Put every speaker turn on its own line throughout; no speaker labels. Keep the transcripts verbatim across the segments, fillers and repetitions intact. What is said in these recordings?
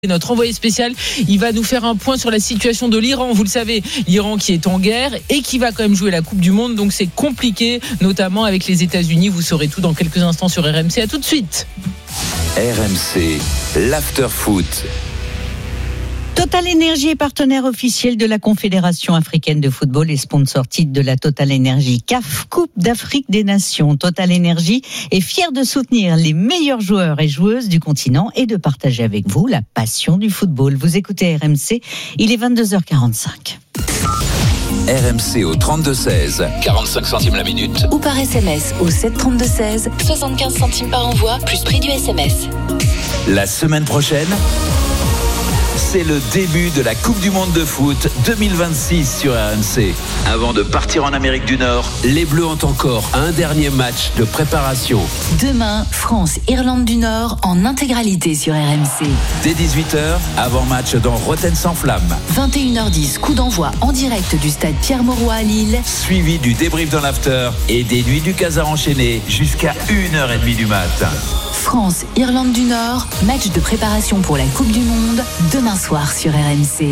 Notre envoyé spécial, il va nous faire un point sur la situation de l'Iran. Vous le savez, l'Iran qui est en guerre et qui va quand même jouer la Coupe du Monde, donc c'est compliqué, notamment avec les États-Unis. Vous saurez tout dans quelques instants sur R M C. À tout de suite.
R M C, l'after-foot.
Total Energy est partenaire officiel de la Confédération africaine de football et sponsor titre de la Total Energy C A F Coupe d'Afrique des Nations. Total Energy est fier de soutenir les meilleurs joueurs et joueuses du continent et de partager avec vous la passion du football. Vous écoutez R M C, il est vingt-deux heures quarante-cinq.
R M C au trente-deux seize, quarante-cinq centimes la minute.
Ou par S M S au sept trente-deux seize, soixante-quinze centimes par envoi, plus prix du S M S.
La semaine prochaine, c'est le début de la Coupe du Monde de foot deux mille vingt-six sur R M C. Avant de partir en Amérique du Nord, les Bleus ont encore un dernier match de préparation.
Demain, France-Irlande du Nord en intégralité sur R M C.
Dès dix-huit heures, avant-match dans Rotten sans flamme.
vingt et une heures dix, coup d'envoi en direct du stade Pierre-Mauroy à Lille.
Suivi du débrief dans l'after et des nuits du Casar enchaînées jusqu'à une heure trente du matin.
France, Irlande du Nord, match de préparation pour la Coupe du Monde, demain soir sur R M C.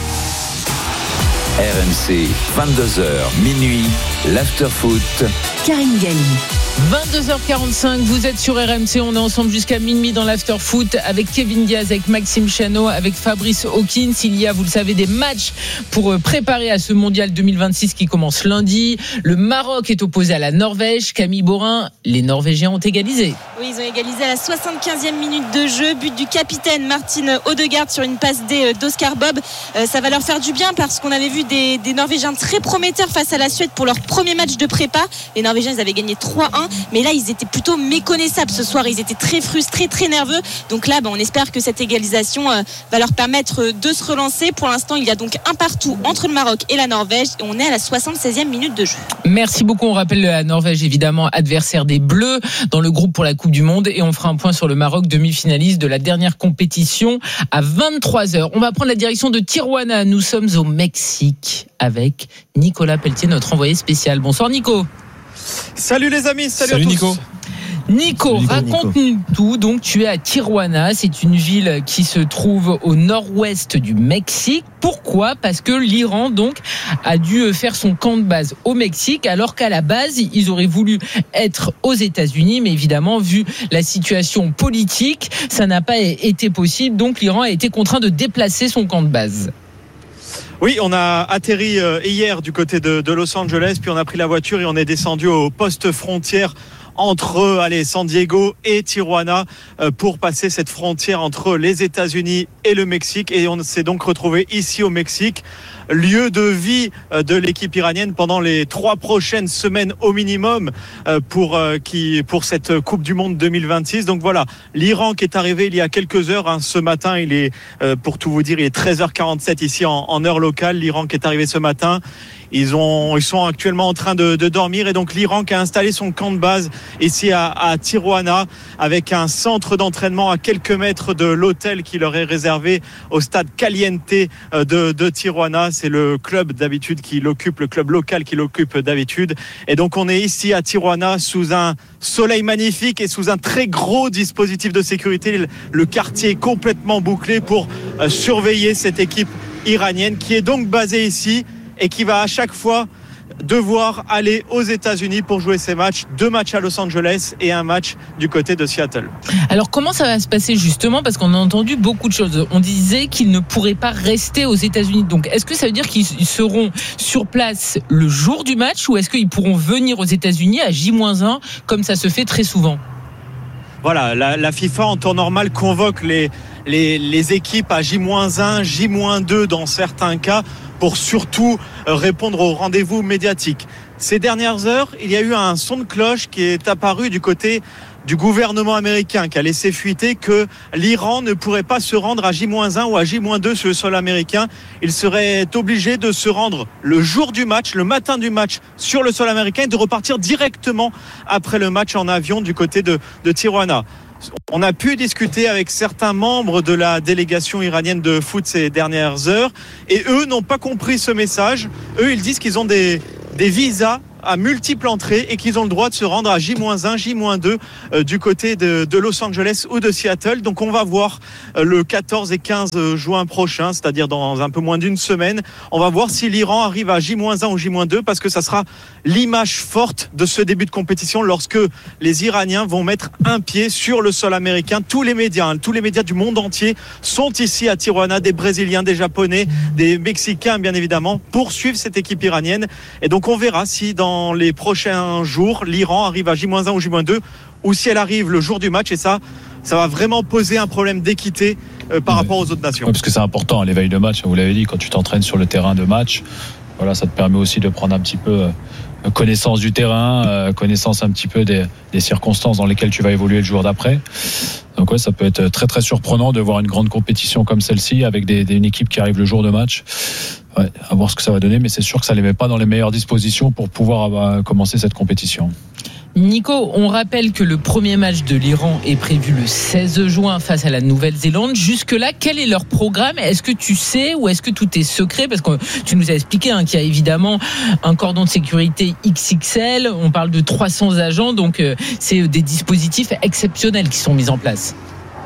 R M C, vingt-deux heures, minuit, l'after-foot.
Karine Galli.
vingt-deux heures quarante-cinq, vous êtes sur R M C, on est ensemble jusqu'à minuit dans l'after-foot avec Kevin Diaz, avec Maxime Chano, avec Fabrice Hawkins. Il y a, vous le savez, des matchs pour préparer à ce mondial deux mille vingt-six qui commence lundi. Le Maroc est opposé à la Norvège. Camille Borin, les Norvégiens ont égalisé.
Oui, ils ont égalisé à la soixante-quinzième minute de jeu. But du capitaine Martin Odegaard sur une passe D d'Oscar Bob. Euh, ça va leur faire du bien parce qu'on avait vu des, des Norvégiens très prometteurs face à la Suède pour leur premier match de prépa. Les Norvégiens, ils avaient gagné trois un. Mais là, ils étaient plutôt méconnaissables ce soir. Ils étaient très frustrés, très nerveux. Donc là, ben, on espère que cette égalisation euh, va leur permettre de se relancer. Pour l'instant, il y a donc un partout entre le Maroc et la Norvège. Et on est à la soixante-seizième minute de jeu.
Merci beaucoup. On rappelle la Norvège, évidemment, adversaire des Bleus dans le groupe pour la Coupe du Monde. Et on fera un point sur le Maroc, demi-finaliste de la dernière compétition à vingt-trois heures. On va prendre la direction de Tijuana. Nous sommes au Mexique avec Nicolas Pelletier, notre envoyé spécial. Bonsoir, Nico.
Salut les amis, salut,
salut
à tous.
Nico.
Nico,
Nico,
raconte-nous Nico. tout. Donc, tu es à Tijuana. C'est une ville qui se trouve au nord-ouest du Mexique. Pourquoi ? Parce que l'Iran, donc, a dû faire son camp de base au Mexique, alors qu'à la base, ils auraient voulu être aux États-Unis. Mais évidemment, vu la situation politique, ça n'a pas été possible. Donc, l'Iran a été contraint de déplacer son camp de base.
Oui, on a atterri hier du côté de, de Los Angeles, puis on a pris la voiture et on est descendu au poste frontière entre allez, San Diego et Tijuana pour passer cette frontière entre les États-Unis et le Mexique. Et on s'est donc retrouvé ici au Mexique, lieu de vie de l'équipe iranienne pendant les trois prochaines semaines au minimum pour, qui, pour cette Coupe du Monde deux mille vingt-six. Donc voilà, l'Iran qui est arrivé il y a quelques heures. Hein, ce matin, il est, pour tout vous dire, il est treize heures quarante-sept ici en, en heure locale. L'Iran qui est arrivé ce matin. Ils, ont, ils sont actuellement en train de, de dormir et donc l'Iran qui a installé son camp de base ici à, à Tijuana avec un centre d'entraînement à quelques mètres de l'hôtel qui leur est réservé au stade Caliente de, de Tijuana. C'est le club d'habitude qui l'occupe, le club local qui l'occupe d'habitude. Et donc on est ici à Tijuana sous un soleil magnifique et sous un très gros dispositif de sécurité. Le quartier est complètement bouclé pour surveiller cette équipe iranienne qui est donc basée ici et qui va à chaque fois devoir aller aux États-Unis pour jouer ses matchs. Deux matchs à Los Angeles et un match du côté de Seattle.
Alors comment ça va se passer justement ? Parce qu'on a entendu beaucoup de choses. On disait qu'ils ne pourraient pas rester aux États-Unis. Donc est-ce que ça veut dire qu'ils seront sur place le jour du match ou est-ce qu'ils pourront venir aux États-Unis à J moins un comme ça se fait très souvent ?
Voilà, la, la FIFA en temps normal convoque les, les, les équipes à J moins un, J moins deux dans certains cas pour surtout répondre aux rendez-vous médiatiques. Ces dernières heures, il y a eu un son de cloche qui est apparu du côté du gouvernement américain qui a laissé fuiter que l'Iran ne pourrait pas se rendre à J moins un ou à J moins deux sur le sol américain. Il serait obligé de se rendre le jour du match, le matin du match sur le sol américain et de repartir directement après le match en avion du côté de, de Tijuana. On a pu discuter avec certains membres de la délégation iranienne de foot ces dernières heures et eux n'ont pas compris ce message. Eux, ils disent qu'ils ont des, des visas à multiples entrées et qu'ils ont le droit de se rendre à J moins un, J moins deux euh, du côté de, de Los Angeles ou de Seattle. Donc on va voir euh, le quatorze et quinze juin prochain, c'est-à-dire dans un peu moins d'une semaine, on va voir si l'Iran arrive à J moins un ou J moins deux, parce que ça sera l'image forte de ce début de compétition lorsque les Iraniens vont mettre un pied sur le sol américain. Tous les médias, hein, tous les médias du monde entier sont ici à Tijuana, des Brésiliens, des Japonais, des Mexicains bien évidemment, pour suivre cette équipe iranienne. Et donc on verra si dans les prochains jours l'Iran arrive à J moins un ou J moins deux, ou si elle arrive le jour du match, et ça ça va vraiment poser un problème d'équité euh, par ouais. rapport aux autres nations.
Ouais, parce que c'est important, hein, les veilles de match, vous l'avez dit, quand tu t'entraînes sur le terrain de match, voilà, ça te permet aussi de prendre un petit peu euh, connaissance du terrain, euh, connaissance un petit peu des, des circonstances dans lesquelles tu vas évoluer le jour d'après. Donc ouais, ça peut être très très surprenant de voir une grande compétition comme celle-ci avec des, des, une équipe qui arrive le jour de match. Ouais, à voir ce que ça va donner, mais c'est sûr que ça les met pas dans les meilleures dispositions pour pouvoir euh, commencer cette compétition.
Nico, on rappelle que le premier match de l'Iran est prévu le seize juin face à la Nouvelle-Zélande. Jusque-là, quel est leur programme ? Est-ce que tu sais ou est-ce que tout est secret ? Parce que tu nous as expliqué hein, qu'il y a évidemment un cordon de sécurité X X L. On parle de trois cents agents, donc euh, c'est des dispositifs exceptionnels qui sont mis en place.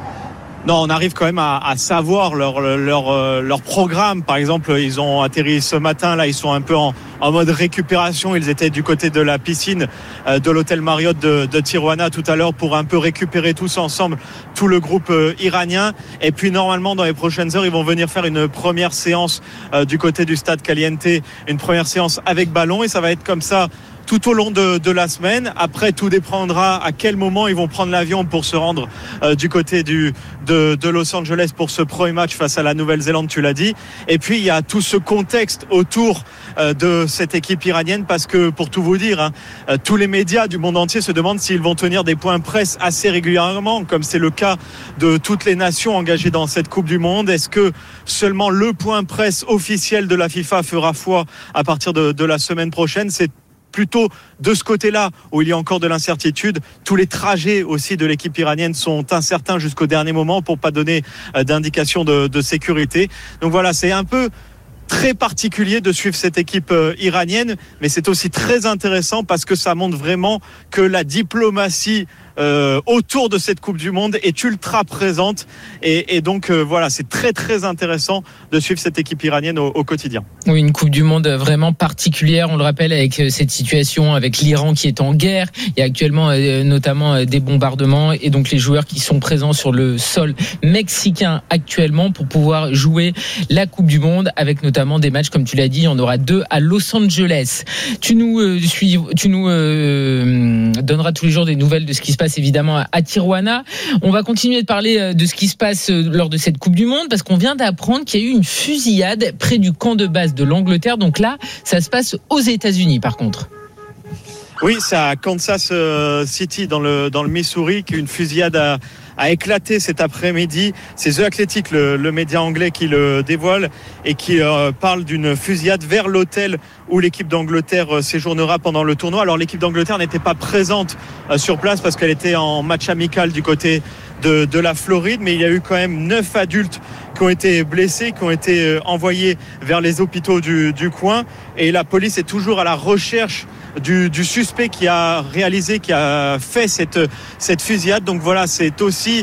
Non, on arrive quand même à, à savoir leur, leur, leur programme. Par exemple, ils ont atterri ce matin. Là, ils sont un peu en, en mode récupération. Ils étaient du côté de la piscine de l'hôtel Marriott de, de Tijuana tout à l'heure pour un peu récupérer tous ensemble tout le groupe iranien. Et puis, normalement, dans les prochaines heures, ils vont venir faire une première séance du côté du stade Caliente, une première séance avec ballon. Et ça va être comme ça tout au long de, de la semaine. Après, tout dépendra à quel moment ils vont prendre l'avion pour se rendre euh, du côté du, de, de Los Angeles pour ce premier match face à la Nouvelle-Zélande, tu l'as dit. Et puis, il y a tout ce contexte autour euh, de cette équipe iranienne, parce que, pour tout vous dire, hein, euh, tous les médias du monde entier se demandent s'ils vont tenir des points presse assez régulièrement, comme c'est le cas de toutes les nations engagées dans cette Coupe du Monde. Est-ce que seulement le point presse officiel de la FIFA fera foi à partir de, de la semaine prochaine ? C'est plutôt de ce côté-là où il y a encore de l'incertitude. Tous les trajets aussi de l'équipe iranienne sont incertains jusqu'au dernier moment pour pas donner d'indication de, de sécurité. Donc voilà, c'est un peu très particulier de suivre cette équipe iranienne, mais c'est aussi très intéressant parce que ça montre vraiment que la diplomatie Euh, autour de cette Coupe du Monde est ultra présente et, et donc euh, voilà, c'est très très intéressant de suivre cette équipe iranienne au, au quotidien.
Oui, une Coupe du Monde vraiment particulière, on le rappelle, avec cette situation avec l'Iran qui est en guerre. Il y a actuellement euh, notamment euh, des bombardements et donc les joueurs qui sont présents sur le sol mexicain actuellement pour pouvoir jouer la Coupe du Monde, avec notamment des matchs, comme tu l'as dit, il y en aura deux à Los Angeles. Tu nous, euh, suis, tu nous euh, donneras tous les jours des nouvelles de ce qui se passe évidemment à Tijuana. On va continuer de parler de ce qui se passe lors de cette Coupe du Monde, parce qu'on vient d'apprendre qu'il y a eu une fusillade près du camp de base de l'Angleterre. Donc là, ça se passe aux États-Unis par contre.
Oui, c'est à Kansas City dans le, dans le Missouri qu'une fusillade a a éclaté cet après-midi. C'est The Athletic, le, le média anglais, qui le dévoile et qui euh, parle d'une fusillade vers l'hôtel où l'équipe d'Angleterre euh, séjournera pendant le tournoi. Alors l'équipe d'Angleterre n'était pas présente euh, sur place parce qu'elle était en match amical du côté de, de la Floride, mais il y a eu quand même neuf adultes qui ont été blessés, qui ont été euh, envoyés vers les hôpitaux du, du coin, et la police est toujours à la recherche Du, du suspect qui a réalisé, qui a fait cette, cette fusillade. Donc voilà, c'est aussi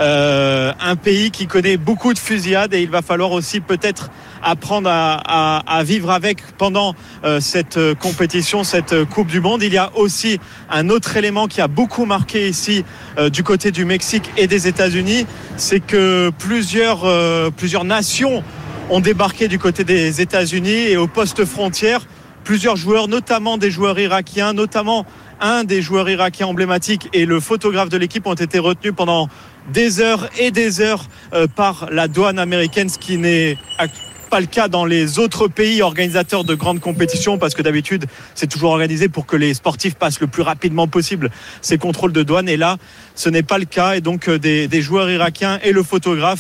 euh, un pays qui connaît beaucoup de fusillades, et il va falloir aussi peut-être apprendre à, à, à vivre avec pendant euh, cette compétition, cette Coupe du Monde. Il y a aussi un autre élément qui a beaucoup marqué ici euh, du côté du Mexique et des États-Unis, c'est que plusieurs, euh, plusieurs nations ont débarqué du côté des États-Unis, et au poste frontière, plusieurs joueurs, notamment des joueurs irakiens, notamment un des joueurs irakiens emblématiques et le photographe de l'équipe, ont été retenus pendant des heures et des heures euh, par la douane américaine, ce qui n'est pas le cas dans les autres pays organisateurs de grandes compétitions, parce que d'habitude c'est toujours organisé pour que les sportifs passent le plus rapidement possible ces contrôles de douane, et là ce n'est pas le cas, et donc des, des joueurs irakiens et le photographe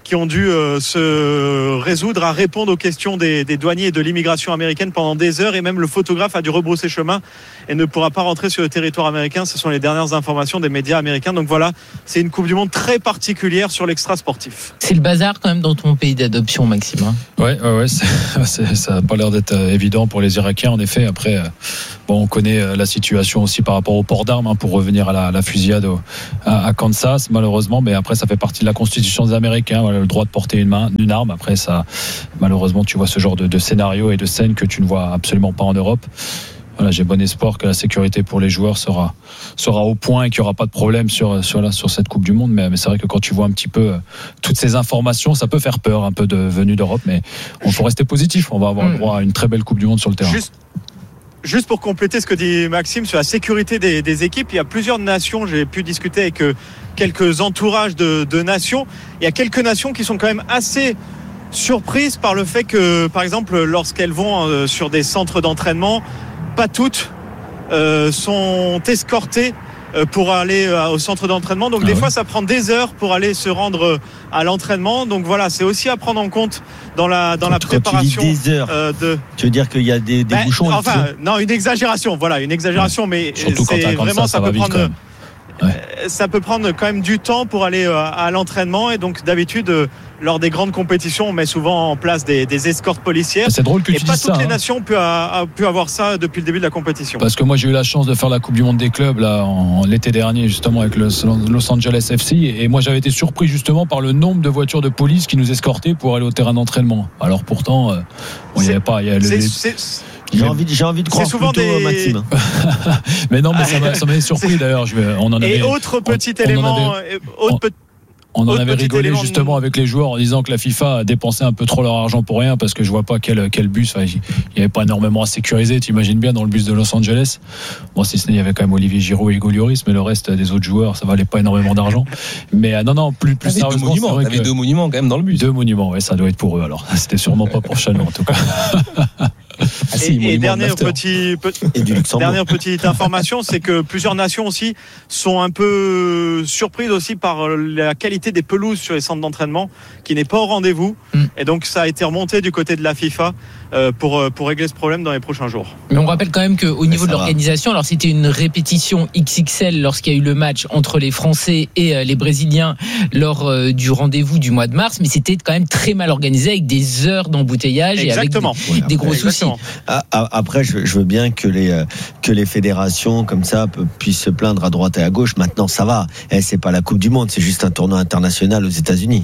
qui ont dû euh, se résoudre à répondre aux questions des, des douaniers et de l'immigration américaine pendant des heures, et même le photographe a dû rebrousser chemin et ne pourra pas rentrer sur le territoire américain. Ce sont les dernières informations des médias américains. Donc voilà, c'est une Coupe du Monde très particulière sur l'extra sportif.
C'est le bazar quand même dans ton pays d'adoption, Maxime. Hein.
Ouais, ouais, ouais c'est, c'est, ça n'a pas l'air d'être évident pour les Irakiens. En effet, après, bon, on connaît la situation aussi par rapport au port d'armes, hein, pour revenir à la, à la fusillade au, à, à Kansas, malheureusement. Mais après, ça fait partie de la constitution des Américains. Voilà, le droit de porter une main, une arme. Après, ça, malheureusement, tu vois ce genre de, de scénario et de scène que tu ne vois absolument pas en Europe. Voilà, j'ai bon espoir que la sécurité pour les joueurs sera, sera au point et qu'il n'y aura pas de problème sur, sur, la, sur cette Coupe du Monde. Mais, mais c'est vrai que quand tu vois un petit peu euh, toutes ces informations, ça peut faire peur un peu de venue d'Europe. Mais on faut rester positif. On va avoir mmh. droit à une très belle Coupe du Monde sur le terrain.
Juste, juste pour compléter ce que dit Maxime sur la sécurité des, des équipes, il y a plusieurs nations. J'ai pu discuter avec euh, quelques entourages de, de nations. Il y a quelques nations qui sont quand même assez surprises par le fait que, par exemple, lorsqu'elles vont euh, sur des centres d'entraînement, pas toutes euh, sont escortées euh, pour aller euh, au centre d'entraînement. Donc ah des ouais. fois, ça prend des heures pour aller se rendre euh, à l'entraînement. Donc voilà, c'est aussi à prendre en compte dans la dans quand, la préparation.
Quand tu dis des heures, euh, de... tu veux dire qu'il y a des, des ben, bouchons.
Enfin, non, une exagération. Voilà, une exagération, ouais. mais
surtout
c'est
quand
vraiment
ça, ça,
ça peut prendre.
Ouais.
Ça peut prendre quand même du temps pour aller à l'entraînement, et donc d'habitude lors des grandes compétitions on met souvent en place des, des escortes policières.
C'est drôle que
et
tu
pas
dises
toutes
ça,
les
hein.
nations ont pu, a, a pu avoir ça depuis le début de la compétition.
Parce que moi j'ai eu la chance de faire la Coupe du Monde des clubs là en, l'été dernier justement avec le Los Angeles F C, et moi j'avais été surpris justement par le nombre de voitures de police qui nous escortaient pour aller au terrain d'entraînement. Alors pourtant euh, bon, il y avait pas, il y a le,
c'est,
les...
c'est...
J'ai envie, j'ai envie de croire
c'est souvent
plutôt
des...
Maxime.
Mais non, mais ça m'a, ça m'a surpris d'ailleurs. Je vais, on en avait,
et autre petit
on,
élément,
on en avait,
autre
on,
petit...
On en
Autre
avait rigolé justement
de...
avec les joueurs en disant que la FIFA a dépensé un peu trop leur argent pour rien, parce que je vois pas quel, quel bus, enfin, il n'y avait pas énormément à sécuriser, t'imagines bien, dans le bus de Los Angeles. Bon, si ce n'est, il y avait quand même Olivier Giroud et Hugo Lloris, mais le reste des autres joueurs, ça valait pas énormément d'argent. Mais euh, non, non, plus, plus
sérieusement, deux monuments, c'est vrai que... deux monuments quand même dans le bus.
Deux monuments, ouais, ça doit être pour eux alors. C'était sûrement pas pour Chalon en tout cas.
Ah, si, et, et dernière, petit, pe- et dernière petite information, c'est que plusieurs nations aussi sont un peu surprises aussi par la qualité des pelouses sur les centres d'entraînement, qui n'est pas au rendez-vous. Mm. Et donc ça a été remonté du côté de la FIFA euh, pour, pour régler ce problème dans les prochains jours.
Mais on rappelle quand même qu'au niveau de l'organisation, va. alors c'était une répétition X X L lorsqu'il y a eu le match entre les Français et euh, les Brésiliens lors euh, du rendez-vous du mois de mars, mais c'était quand même très mal organisé avec des heures d'embouteillage.
Exactement.
Et avec des, des gros
Exactement.
soucis.
Après, je veux bien que les que les fédérations comme ça puissent se plaindre à droite et à gauche. Maintenant, ça va. Eh, c'est pas la Coupe du Monde, c'est juste un tournoi international aux États-Unis.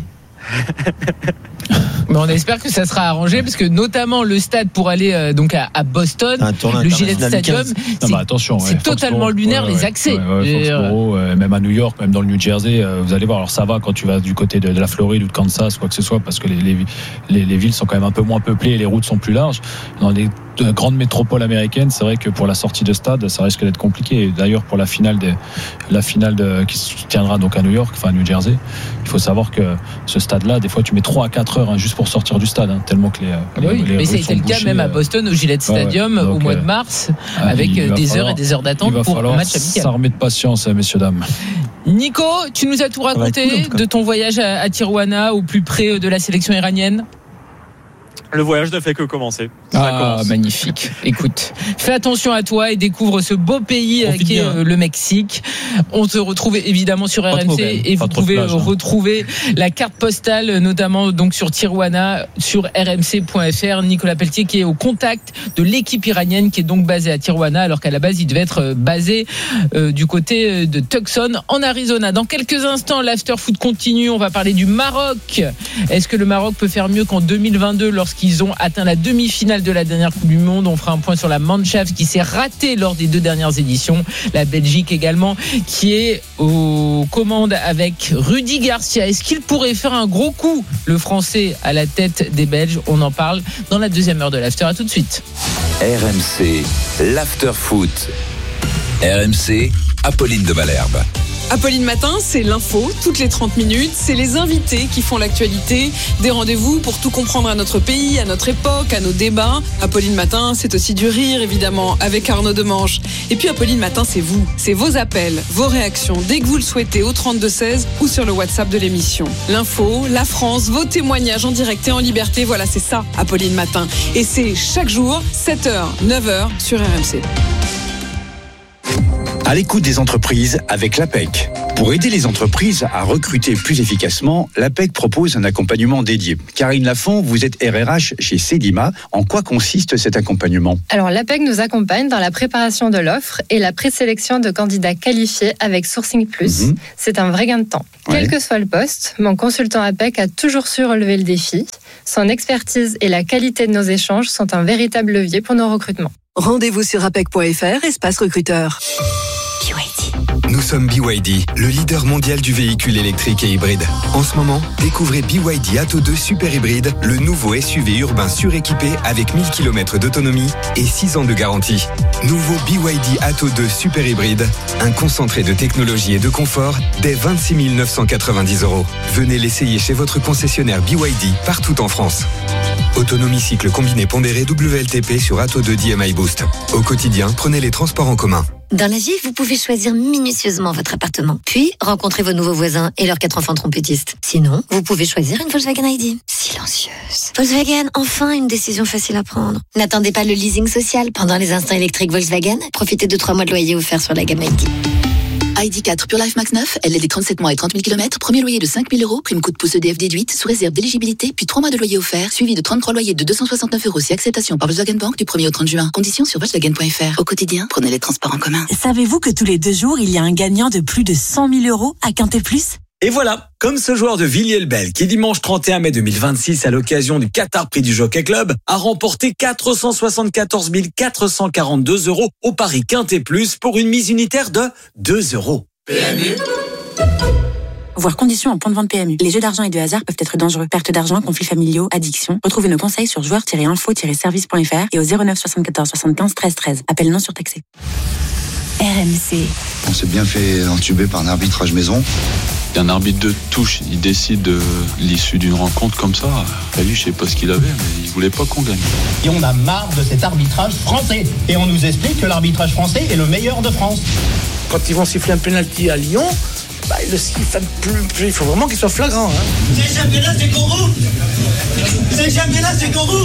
Mais on espère que ça sera arrangé, parce que notamment le stade pour aller euh, donc à, à Boston, le Gillette Stadium, c'est,
non, attention,
c'est
ouais,
totalement lunaire, ouais, les
ouais,
accès.
Ouais, ouais, Foxborough, euh, même à New York, même dans le New Jersey, euh, vous allez voir. Alors ça va quand tu vas du côté de, de la Floride ou de Kansas, quoi que ce soit, parce que les, les, les, les villes sont quand même un peu moins peuplées et les routes sont plus larges. Dans les de grandes métropoles américaines, c'est vrai que pour la sortie de stade, ça risque d'être compliqué. Et d'ailleurs, pour la finale, de, la finale de, qui se tiendra donc à New York, enfin à New Jersey, il faut savoir que ce stade-là, des fois, tu mets trois à quatre heures hein, juste pour sortir du stade, hein, tellement que les.
Oui,
les, les
mais ça a été le cas même à Boston, au Gillette Stadium, ouais, ouais. Donc, au mois de mars, euh, avec des
falloir,
heures et des heures d'attente pour un match amical.
S'armer de patience, messieurs, dames.
Nico, tu nous as tout raconté cool, de ton voyage à, à Tijuana, au plus près de la sélection iranienne.
Le voyage ne fait que commencer.
Ça ah, commence. Magnifique. Écoute, fais attention à toi et découvre ce beau pays qui bien. est le Mexique. On se retrouve évidemment sur pas R M C trop, et vous pouvez plage, retrouver hein. la carte postale, notamment donc sur Tijuana, sur r m c point f r. Nicolas Pelletier qui est au contact de l'équipe iranienne qui est donc basée à Tijuana, alors qu'à la base il devait être basé euh, du côté de Tucson en Arizona. Dans quelques instants, l'after foot continue. On va parler du Maroc. Est-ce que le Maroc peut faire mieux qu'en deux mille vingt-deux lorsqu'ils ont atteint la demi-finale de la dernière Coupe du Monde? On fera un point sur la Mannschaft qui s'est ratée lors des deux dernières éditions. La Belgique également qui est aux commandes avec Rudy Garcia. Est-ce qu'il pourrait faire un gros coup, le Français à la tête des Belges? On en parle dans la deuxième heure de l'after. À tout de suite.
R M C, l'after foot. R M C, Apolline de Malherbe.
Apolline Matin, c'est l'info, toutes les trente minutes. C'est les invités qui font l'actualité. Des rendez-vous pour tout comprendre à notre pays, à notre époque, à nos débats. Apolline Matin, c'est aussi du rire, évidemment, avec Arnaud Demanche. Et puis Apolline Matin, c'est vous. C'est vos appels, vos réactions, dès que vous le souhaitez, au trente-deux seize ou sur le WhatsApp de l'émission. L'info, la France, vos témoignages en direct et en liberté. Voilà, c'est ça, Apolline Matin. Et c'est chaque jour, sept heures, neuf heures, sur R M C.
À l'écoute des entreprises avec l'A P E C. Pour aider les entreprises à recruter plus efficacement, l'A P E C propose un accompagnement dédié. Karine Lafont, vous êtes R R H chez Cedima. En quoi consiste cet accompagnement ?
Alors, l'A P E C nous accompagne dans la préparation de l'offre et la présélection de candidats qualifiés avec Sourcing Plus. Mmh. C'est un vrai gain de temps. Ouais. Quel que soit le poste, mon consultant A P E C a toujours su relever le défi. Son expertise et la qualité de nos échanges sont un véritable levier pour nos recrutements.
Rendez-vous sur apec point f r, espace recruteur.
B Y D. Nous sommes B Y D, le leader mondial du véhicule électrique et hybride. En ce moment, découvrez B Y D Atto deux Super Hybride, le nouveau S U V urbain suréquipé avec mille kilomètres d'autonomie et six ans de garantie. Nouveau B Y D Atto deux Super Hybride, un concentré de technologie et de confort dès vingt-six mille neuf cent quatre-vingt-dix euros. Venez l'essayer chez votre concessionnaire B Y D partout en France. Autonomie cycle combiné pondéré W L T P sur Atto deux D M I Boost. Au quotidien, prenez les transports en commun.
Dans la vie, vous pouvez choisir minutieusement votre appartement, puis rencontrer vos nouveaux voisins et leurs quatre enfants trompettistes. Sinon, vous pouvez choisir une Volkswagen I D. Silencieuse. Volkswagen, enfin une décision facile à prendre. N'attendez pas le leasing social pendant les instants électriques Volkswagen. Profitez de trois mois de loyer offerts sur la gamme I D.
I D quatre Pure Life Max neuf, L L D trente-sept mois et trente mille kilomètres, premier loyer de cinq mille euros, prime coup de pouce E D F déduite, sous réserve d'éligibilité, puis trois mois de loyer offert, suivi de trente-trois loyers de deux cent soixante-neuf euros si acceptation par Volkswagen Bank du premier au trente juin. Conditions sur Volkswagen point f r. Au quotidien, prenez les transports en commun.
Savez-vous que tous les deux jours, il y a un gagnant de plus de cent mille euros à Quintet Plus ?
Et voilà, comme ce joueur de Villiers-le-Bel qui dimanche trente et un mai deux mille vingt-six à l'occasion du Qatar Prix du Jockey Club a remporté quatre cent soixante-quatorze mille quatre cent quarante-deux euros au pari Quintet Plus pour une mise unitaire de deux euros. P M U.
Voir conditions en point de vente P M U. Les jeux d'argent et de hasard peuvent être dangereux. Perte d'argent, conflits familiaux, addiction. Retrouvez nos conseils sur joueurs tiret info tiret service point f r et au zéro neuf soixante-quatorze soixante-quinze treize treize. Appel non surtaxé.
R M C.
On s'est bien fait entuber par un arbitrage maison.
Un arbitre de touche, il décide de l'issue d'une rencontre comme ça. Lui, je sais pas ce qu'il avait, mais il voulait pas qu'on gagne.
Et on a marre de cet arbitrage français. Et on nous explique que l'arbitrage français est le meilleur de France.
Quand ils vont siffler un penalty à Lyon, bah, ils le sifflent plus, plus. Il faut vraiment qu'il soit flagrant. Hein.
C'est jamais là, c'est Kourou. C'est jamais là, c'est Kourou.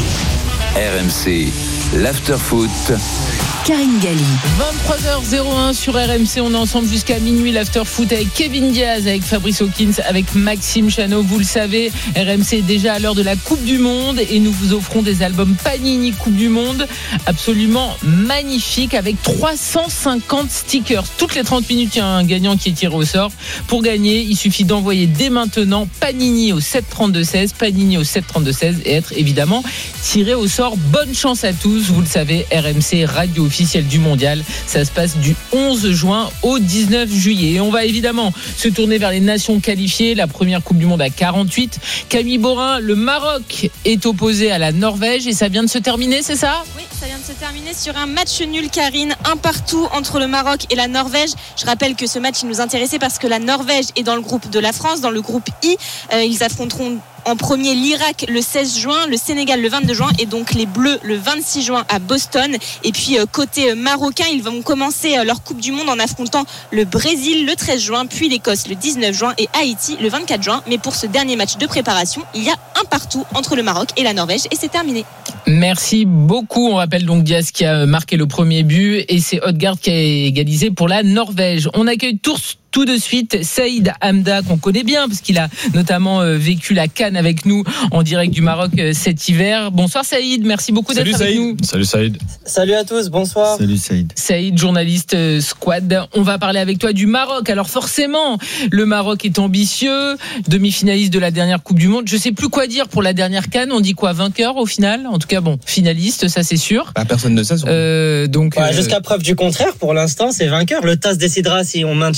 R M C, l'after-foot.
Karine Galli.
vingt-trois heures zéro un sur R M C, on est ensemble jusqu'à minuit, l'after-foot avec Kevin Diaz, avec Fabrice Hawkins, avec Maxime Chano. Vous le savez, R M C est déjà à l'heure de la Coupe du Monde et nous vous offrons des albums Panini Coupe du Monde absolument magnifiques avec trois cent cinquante stickers. Toutes les trente minutes, il y a un gagnant qui est tiré au sort. Pour gagner, il suffit d'envoyer dès maintenant Panini au sept trente-deux seize, Panini au sept trente-deux seize et être évidemment tiré au sort. Bonne chance à tous, vous le savez, R M C, radio officielle du mondial. Ça se passe du onze juin au dix-neuf juillet. Et on va évidemment se tourner vers les nations qualifiées. La première Coupe du Monde à quarante-huit. Camille Borin, le Maroc est opposé à la Norvège et ça vient de se terminer, c'est ça ?
Oui, ça vient de se terminer sur un match nul, Karine. Un partout entre le Maroc et la Norvège. Je rappelle que ce match, il nous intéressait parce que la Norvège est dans le groupe de la France, dans le groupe I. Euh, ils affronteront en premier l'Irak le seize juin, le Sénégal le vingt-deux juin et donc les Bleus le vingt-six juin à Boston. Et puis côté marocain, ils vont commencer leur Coupe du Monde en affrontant le Brésil le treize juin, puis l'Écosse le dix-neuf juin et Haïti le vingt-quatre juin. Mais pour ce dernier match de préparation, il y a un partout entre le Maroc et la Norvège et c'est terminé.
Merci beaucoup. On rappelle donc Diaz qui a marqué le premier but et c'est Odegaard qui a égalisé pour la Norvège. On accueille tous tout de suite Saïd Hamda qu'on connaît bien parce qu'il a notamment vécu la CAN avec nous en direct du Maroc cet hiver. Bonsoir Saïd, merci beaucoup d'être
Salut
avec
Saïd.
nous.
Salut Saïd.
Salut à tous, bonsoir.
Salut Saïd.
Saïd, journaliste Squad. On va parler avec toi du Maroc. Alors forcément, le Maroc est ambitieux, demi-finaliste de la dernière Coupe du Monde. Je sais plus quoi dire pour la dernière CAN. On dit quoi, vainqueur au final ? En tout cas, bon, finaliste, ça c'est sûr.
Bah, personne ne sait.
Euh, donc
ouais,
euh...
jusqu'à preuve du contraire, pour l'instant, c'est vainqueur. Le T A S décidera si on maintient ou pas.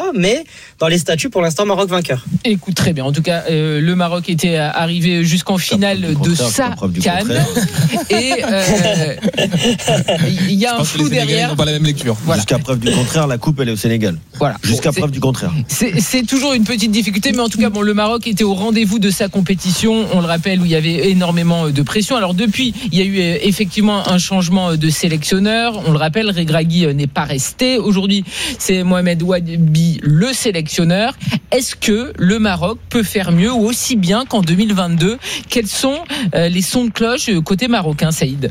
pas, mais dans les statuts, pour l'instant, Maroc vainqueur.
Écoute, très bien. En tout cas, euh, le Maroc était arrivé jusqu'en finale de sa CAN. Et euh, il y a un flou derrière.
N'ont pas la même lecture. Voilà. Jusqu'à preuve du contraire, la coupe, elle est au Sénégal.
Voilà.
Jusqu'à
bon,
preuve du contraire.
C'est, c'est toujours une petite difficulté, mais en tout cas, bon, le Maroc était au rendez-vous de sa compétition. On le rappelle, où il y avait énormément de pression. Alors depuis, il y a eu effectivement un changement de sélectionneur. On le rappelle, Regragui n'est pas resté. Aujourd'hui, c'est Mohamed Wahabi, le sélectionneur. Est-ce que le Maroc peut faire mieux ou aussi bien qu'en deux mille vingt-deux? Quels sont les sons de cloche côté marocain, Saïd?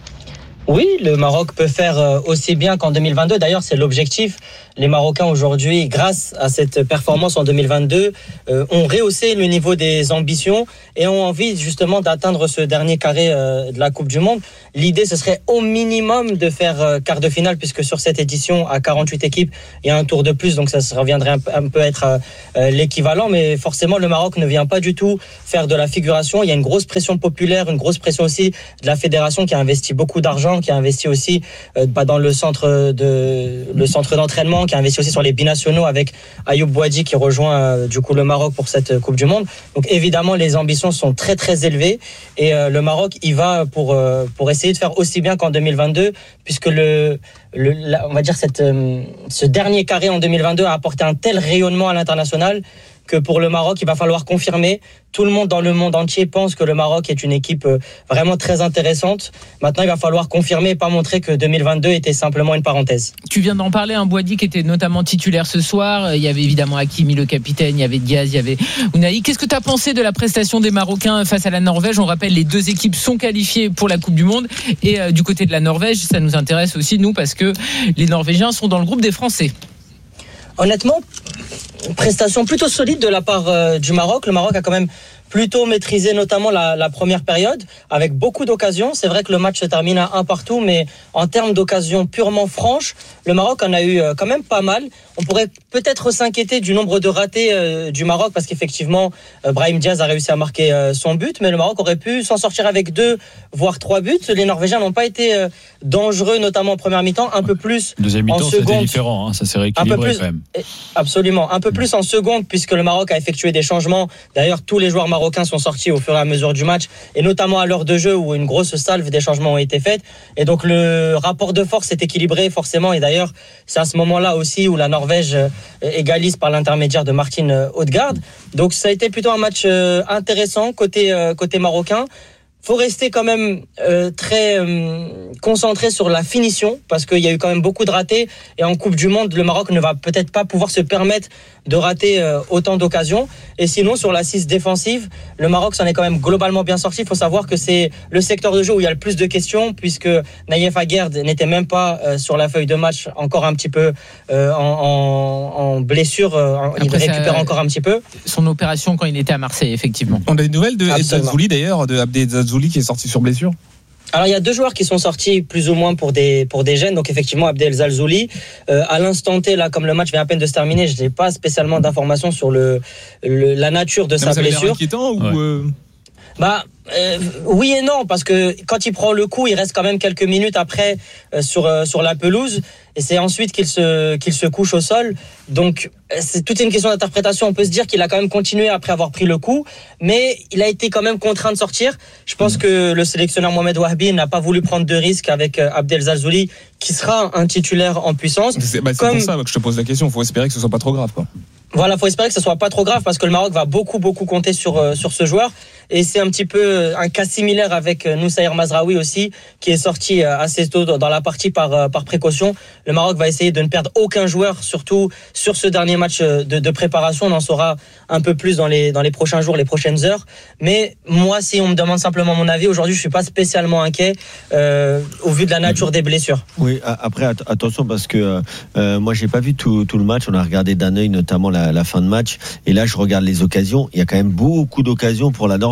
Oui, le Maroc peut faire aussi bien qu'en deux mille vingt-deux. D'ailleurs, c'est l'objectif. Les Marocains aujourd'hui, grâce à cette performance en deux mille vingt-deux, euh, ont rehaussé le niveau des ambitions et ont envie justement d'atteindre ce dernier carré euh, de la Coupe du Monde. L'idée, ce serait au minimum de faire euh, quart de finale, puisque sur cette édition, à quarante-huit équipes, il y a un tour de plus, donc ça reviendrait un, un peu être euh, l'équivalent. Mais forcément, le Maroc ne vient pas du tout faire de la figuration. Il y a une grosse pression populaire, une grosse pression aussi de la fédération qui a investi beaucoup d'argent, qui a investi aussi euh, bah, dans le centre de le centre d'entraînement, qui a investi aussi sur les binationaux avec Ayoub Boadi qui rejoint euh, du coup le Maroc pour cette Coupe du Monde. Donc évidemment les ambitions sont très très élevées et euh, le Maroc il va pour euh, pour essayer de faire aussi bien qu'en deux mille vingt-deux, puisque le, le la, on va dire cette euh, ce dernier carré en deux mille vingt-deux a apporté un tel rayonnement à l'international que pour le Maroc, il va falloir confirmer. Tout le monde dans le monde entier pense que le Maroc est une équipe vraiment très intéressante. Maintenant, il va falloir confirmer et pas montrer que deux mille vingt-deux était simplement une parenthèse.
Tu viens d'en parler, un Boadi qui était notamment titulaire ce soir. Il y avait évidemment Hakimi, le capitaine, il y avait Diaz, il y avait Ounahi. Qu'est-ce que tu as pensé de la prestation des Marocains face à la Norvège? On rappelle, les deux équipes sont qualifiées pour la Coupe du Monde. Et euh, du côté de la Norvège, ça nous intéresse aussi, nous, parce que les Norvégiens sont dans le groupe des Français.
Honnêtement, prestation plutôt solide de la part euh, du Maroc. Le Maroc a quand même plutôt maîtrisé notamment la, la première période avec beaucoup d'occasions. C'est vrai que le match se termine à un partout, mais en termes d'occasions purement franches, le Maroc en a eu euh, quand même pas mal. On pourrait peut-être s'inquiéter du nombre de ratés euh, du Maroc parce qu'effectivement, euh, Brahim Diaz a réussi à marquer euh, son but, mais le Maroc aurait pu s'en sortir avec deux, voire trois buts. Les Norvégiens n'ont pas été euh, dangereux, notamment en première mi-temps, un peu plus
Deuxième
en
mi-temps,
seconde.
C'était différent, hein, ça s'est rééquilibré
plus,
quand même.
Absolument, un peu plus en seconde puisque le Maroc a effectué des changements. D'ailleurs, tous les joueurs marocains sont sortis au fur et à mesure du match, et notamment à l'heure de jeu où une grosse salve des changements ont été faits. Et donc le rapport de force est équilibré forcément. Et d'ailleurs, c'est à ce moment-là aussi où la Norvège égalise par l'intermédiaire de Martin Odegaard. Donc ça a été plutôt un match intéressant côté côté marocain. Faut rester quand même euh, très euh, concentré sur la finition parce qu'il y a eu quand même beaucoup de ratés et en Coupe du Monde le Maroc ne va peut-être pas pouvoir se permettre de rater euh, autant d'occasions. Et sinon sur l'assise défensive, le Maroc s'en est quand même globalement bien sorti. Il faut savoir que c'est le secteur de jeu où il y a le plus de questions puisque Naïef Aguerd n'était même pas euh, sur la feuille de match, encore un petit peu euh, en, en, en blessure, euh, il
Après
récupère
ça,
encore un petit peu.
Son opération quand il était à Marseille, effectivement.
On a des nouvelles de Zazouli d'ailleurs, de Abdel Zazouli qui est sorti sur blessure.
Alors il y a deux joueurs qui sont sortis plus ou moins pour des pour des gènes. Donc effectivement Abdel Zazouli euh, à l'instant T là, comme le match vient à peine de se terminer, je n'ai pas spécialement d'informations sur le, le la nature de non, sa
ça
blessure.
C'est inquiétant ou
ouais.
euh...
Bah euh, oui et non parce que quand il prend le coup, il reste quand même quelques minutes après euh, sur euh, sur la pelouse et c'est ensuite qu'il se qu'il se couche au sol. Donc c'est toute une question d'interprétation. On peut se dire qu'il a quand même continué après avoir pris le coup, mais il a été quand même contraint de sortir. Je pense mmh. que le sélectionneur Mohamed Wahabi n'a pas voulu prendre de risques avec Abdel Zazouli, qui sera un titulaire en puissance.
C'est, bah, c'est comme... pour ça que je te pose la question. Il faut espérer que ce soit pas trop grave, quoi.
Voilà, faut espérer que ce soit pas trop grave parce que le Maroc va beaucoup beaucoup compter sur euh, sur ce joueur et c'est un petit peu un cas similaire avec euh, Noussaïr Mazraoui aussi qui est sorti euh, assez tôt dans la partie par euh, par précaution. Le Maroc va essayer de ne perdre aucun joueur, surtout sur ce dernier match de, de préparation. On en saura un peu plus dans les dans les prochains jours, les prochaines heures. Mais moi, si on me demande simplement mon avis, aujourd'hui, je suis pas spécialement inquiet euh, au vu de la nature des blessures.
Oui, après att- attention parce que euh, moi j'ai pas vu tout tout le match. On a regardé d'un œil notamment la la fin de match et là je regarde les occasions, il y a quand même beaucoup d'occasions pour la Norvège.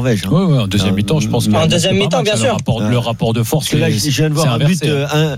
Norvège. Hein.
Oui, oui, en deuxième euh, mi-temps, je pense que
en deuxième mi-temps, bien sûr.
Le rapport, le rapport de force,
là, je viens de voir un but euh, un,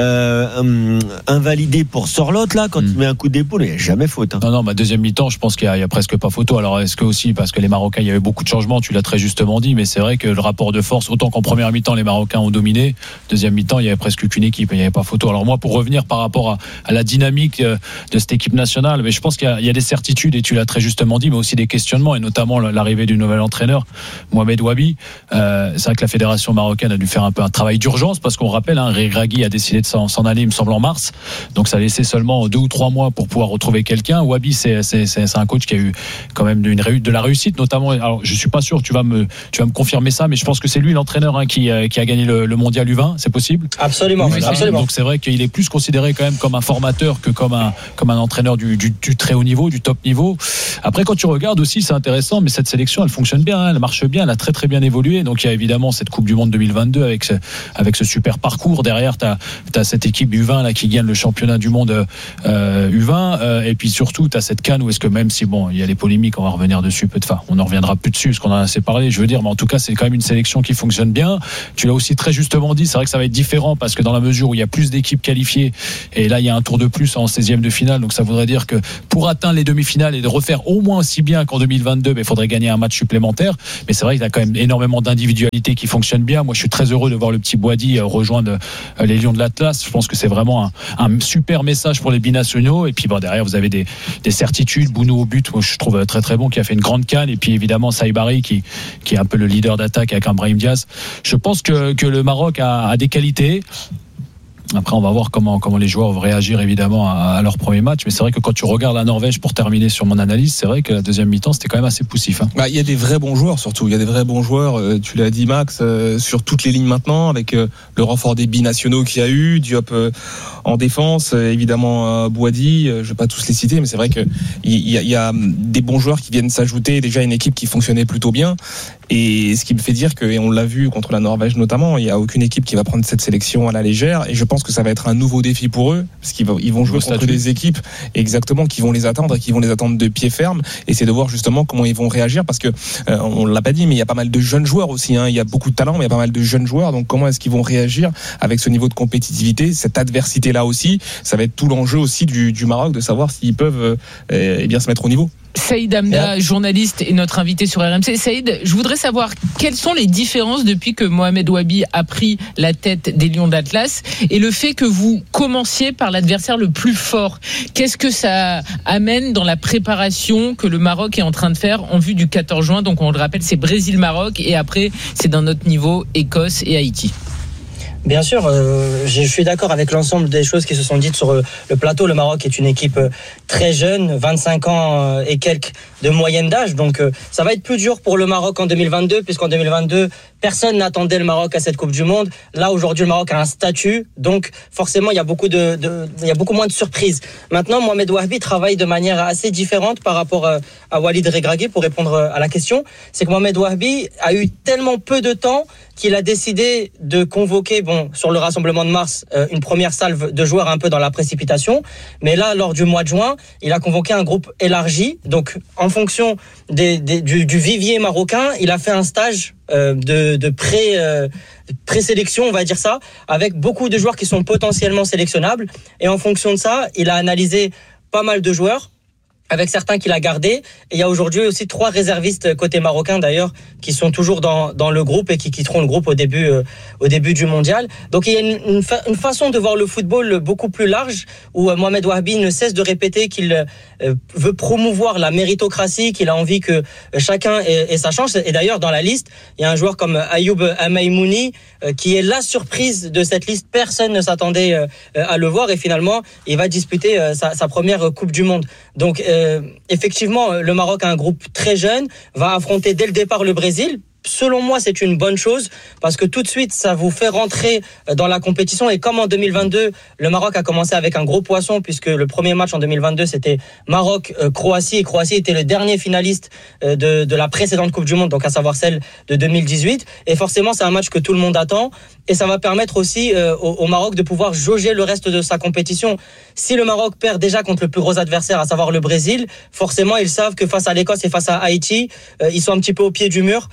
euh, invalidé pour Sorloth là quand mm. il met un coup d'épaule, il n'y a jamais faute. Hein.
Non, non, ma deuxième mi-temps, je pense qu'il n'y a, a presque pas photo. Alors est-ce que aussi parce que les Marocains, il y avait beaucoup de changements, tu l'as très justement dit, mais c'est vrai que le rapport de force, autant qu'en première mi-temps, les Marocains ont dominé, deuxième mi-temps, il n'y avait presque qu'une équipe, il n'y avait pas photo. Alors moi, pour revenir par rapport à, à la dynamique de cette équipe nationale, mais je pense qu'il y a, il y a des certitudes et tu l'as très justement dit, mais aussi des questionnements et notamment l'arrivée du nouvel entraîneur Mohamed Wabi. Euh, c'est vrai que la fédération marocaine a dû faire un peu un travail d'urgence parce qu'on rappelle, hein, Regragui a décidé de s'en, s'en aller, il me semble en mars, donc ça a laissé seulement deux ou trois mois pour pouvoir retrouver quelqu'un. Wabi, c'est, c'est, c'est, c'est un coach qui a eu quand même une, de la réussite, notamment. Alors je suis pas sûr, tu vas me, tu vas me confirmer ça, mais je pense que c'est lui l'entraîneur hein, qui, qui a gagné le, le mondial U vingt, c'est possible?
Absolument, oui, absolument.
Donc c'est vrai qu'il est plus considéré quand même comme un formateur que comme un, comme un entraîneur du, du, du très haut niveau, du top niveau. Après, quand tu regardes aussi, c'est intéressant, mais cette sélection, elle fonctionne bien, hein, elle marche bien, elle a très très bien évolué. Donc il y a évidemment cette Coupe du Monde deux mille vingt-deux avec ce, avec ce super parcours. Derrière, tu as cette équipe U vingt là qui gagne le championnat du monde euh, U vingt, euh, et puis surtout tu as cette CAN où est-ce que même si bon, il y a les polémiques, on va revenir dessus peu de fois, on en reviendra plus dessus parce qu'on en a assez parlé, je veux dire, mais en tout cas, c'est quand même une sélection qui fonctionne bien. Tu l'as aussi très justement dit, c'est vrai que ça va être différent parce que dans la mesure où il y a plus d'équipes qualifiées et là il y a un tour de plus en seizième de finale, donc ça voudrait dire que pour atteindre les demi-finales et de refaire au moins aussi bien qu'en deux mille vingt-deux, il faudrait gagner un match supplémentaire. Mais c'est vrai qu'il y a quand même énormément d'individualités qui fonctionnent bien. Moi, je suis très heureux de voir le petit Boadi rejoindre les Lions de l'Atlas. Je pense que c'est vraiment un, un super message pour les binationaux. Et puis bon, derrière, vous avez des, des certitudes. Bounou au but, moi, je trouve très très bon, qui a fait une grande canne. Et puis évidemment, Saïbari qui, qui est un peu le leader d'attaque avec un Brahim Diaz. Je pense que, que le Maroc a, a des qualités. Après, on va voir comment, comment les joueurs vont réagir évidemment à, à leur premier match. Mais c'est vrai que quand tu regardes la Norvège, pour terminer sur mon analyse, c'est vrai que la deuxième mi-temps, c'était quand même assez poussif. Hein.
Bah, il y a des vrais bons joueurs surtout. Il y a des vrais bons joueurs, euh, tu l'as dit Max, euh, sur toutes les lignes maintenant, avec euh, le renfort des binationaux qu'il y a eu, Diop euh, en défense, euh, évidemment euh, Boadi, euh, je ne vais pas tous les citer, mais c'est vrai qu'il y, y, y a des bons joueurs qui viennent s'ajouter, déjà une équipe qui fonctionnait plutôt bien. Et ce qui me fait dire que, et on l'a vu contre la Norvège notamment, il n'y a aucune équipe qui va prendre cette sélection à la légère. Et je pense que ça va être un nouveau défi pour eux, parce qu'ils vont, ils vont jouer contre des équipes exactement qui vont les attendre et qui vont les attendre de pied ferme. Et c'est de voir justement comment ils vont réagir, parce que euh, on l'a pas dit, mais il y a pas mal de jeunes joueurs aussi. Hein. Il y a beaucoup de talent, mais il y a pas mal de jeunes joueurs. Donc comment est-ce qu'ils vont réagir avec ce niveau de compétitivité, cette adversité-là aussi? Ça va être tout l'enjeu aussi du, du Maroc, de savoir s'ils peuvent euh, eh bien se mettre au niveau.
Saïd Hamda, journaliste et notre invité sur R M C. Saïd, je voudrais savoir quelles sont les différences depuis que Mohamed Wabi a pris la tête des Lions d'Atlas et le fait que vous commenciez par l'adversaire le plus fort. Qu'est-ce que ça amène dans la préparation que le Maroc est en train de faire en vue du quatorze juin? Donc on le rappelle, c'est Brésil-Maroc et après c'est d'un autre niveau Écosse et Haïti.
Bien sûr, euh, je suis d'accord avec l'ensemble des choses qui se sont dites sur euh, le plateau. Le Maroc est une équipe euh, très jeune, vingt-cinq ans euh, et quelques de moyenne d'âge. Donc euh, ça va être plus dur pour le Maroc en deux mille vingt-deux, puisqu'en deux mille vingt-deux, personne n'attendait le Maroc à cette Coupe du Monde. Là, aujourd'hui, le Maroc a un statut. Donc forcément, il y a beaucoup, de, de, il y a beaucoup moins de surprises. Maintenant, Mohamed Wabi travaille de manière assez différente par rapport à, à Walid Regragui, pour répondre à la question. C'est que Mohamed Wabi a eu tellement peu de temps qu'il a décidé de convoquer, bon, sur le rassemblement de mars, euh, une première salve de joueurs un peu dans la précipitation. Mais là, lors du mois de juin, il a convoqué un groupe élargi. Donc, en fonction des, des, du, du vivier marocain, il a fait un stage euh, de, de pré, euh, pré-sélection, on va dire ça, avec beaucoup de joueurs qui sont potentiellement sélectionnables. Et en fonction de ça, il a analysé pas mal de joueurs, avec certains qu'il a gardés. Et il y a aujourd'hui aussi trois réservistes côté marocain d'ailleurs qui sont toujours dans dans le groupe et qui quitteront le groupe au début euh, au début du mondial. Donc il y a une, une, fa- une façon de voir le football beaucoup plus large, où euh, Mohamed Wabi ne cesse de répéter qu'il euh, veut promouvoir la méritocratie, qu'il a envie que euh, chacun ait, ait sa chance. Et d'ailleurs dans la liste, il y a un joueur comme Ayoub Amaimouni euh, qui est la surprise de cette liste. Personne ne s'attendait euh, à le voir et finalement il va disputer euh, sa, sa première Coupe du Monde. Donc euh, Euh, effectivement, le Maroc a un groupe très jeune, va affronter dès le départ le Brésil. Selon moi, c'est une bonne chose parce que tout de suite, ça vous fait rentrer dans la compétition. Et comme en deux mille vingt-deux, le Maroc a commencé avec un gros poisson, puisque le premier match en deux mille vingt-deux, c'était Maroc-Croatie. Et Croatie était le dernier finaliste de, de la précédente Coupe du Monde, donc à savoir celle de deux mille dix-huit. Et forcément, c'est un match que tout le monde attend. Et ça va permettre aussi euh, au, au Maroc de pouvoir jauger le reste de sa compétition. Si le Maroc perd déjà contre le plus gros adversaire, à savoir le Brésil, forcément, ils savent que face à l'Écosse et face à Haïti, euh, ils sont un petit peu au pied du mur. Ils vont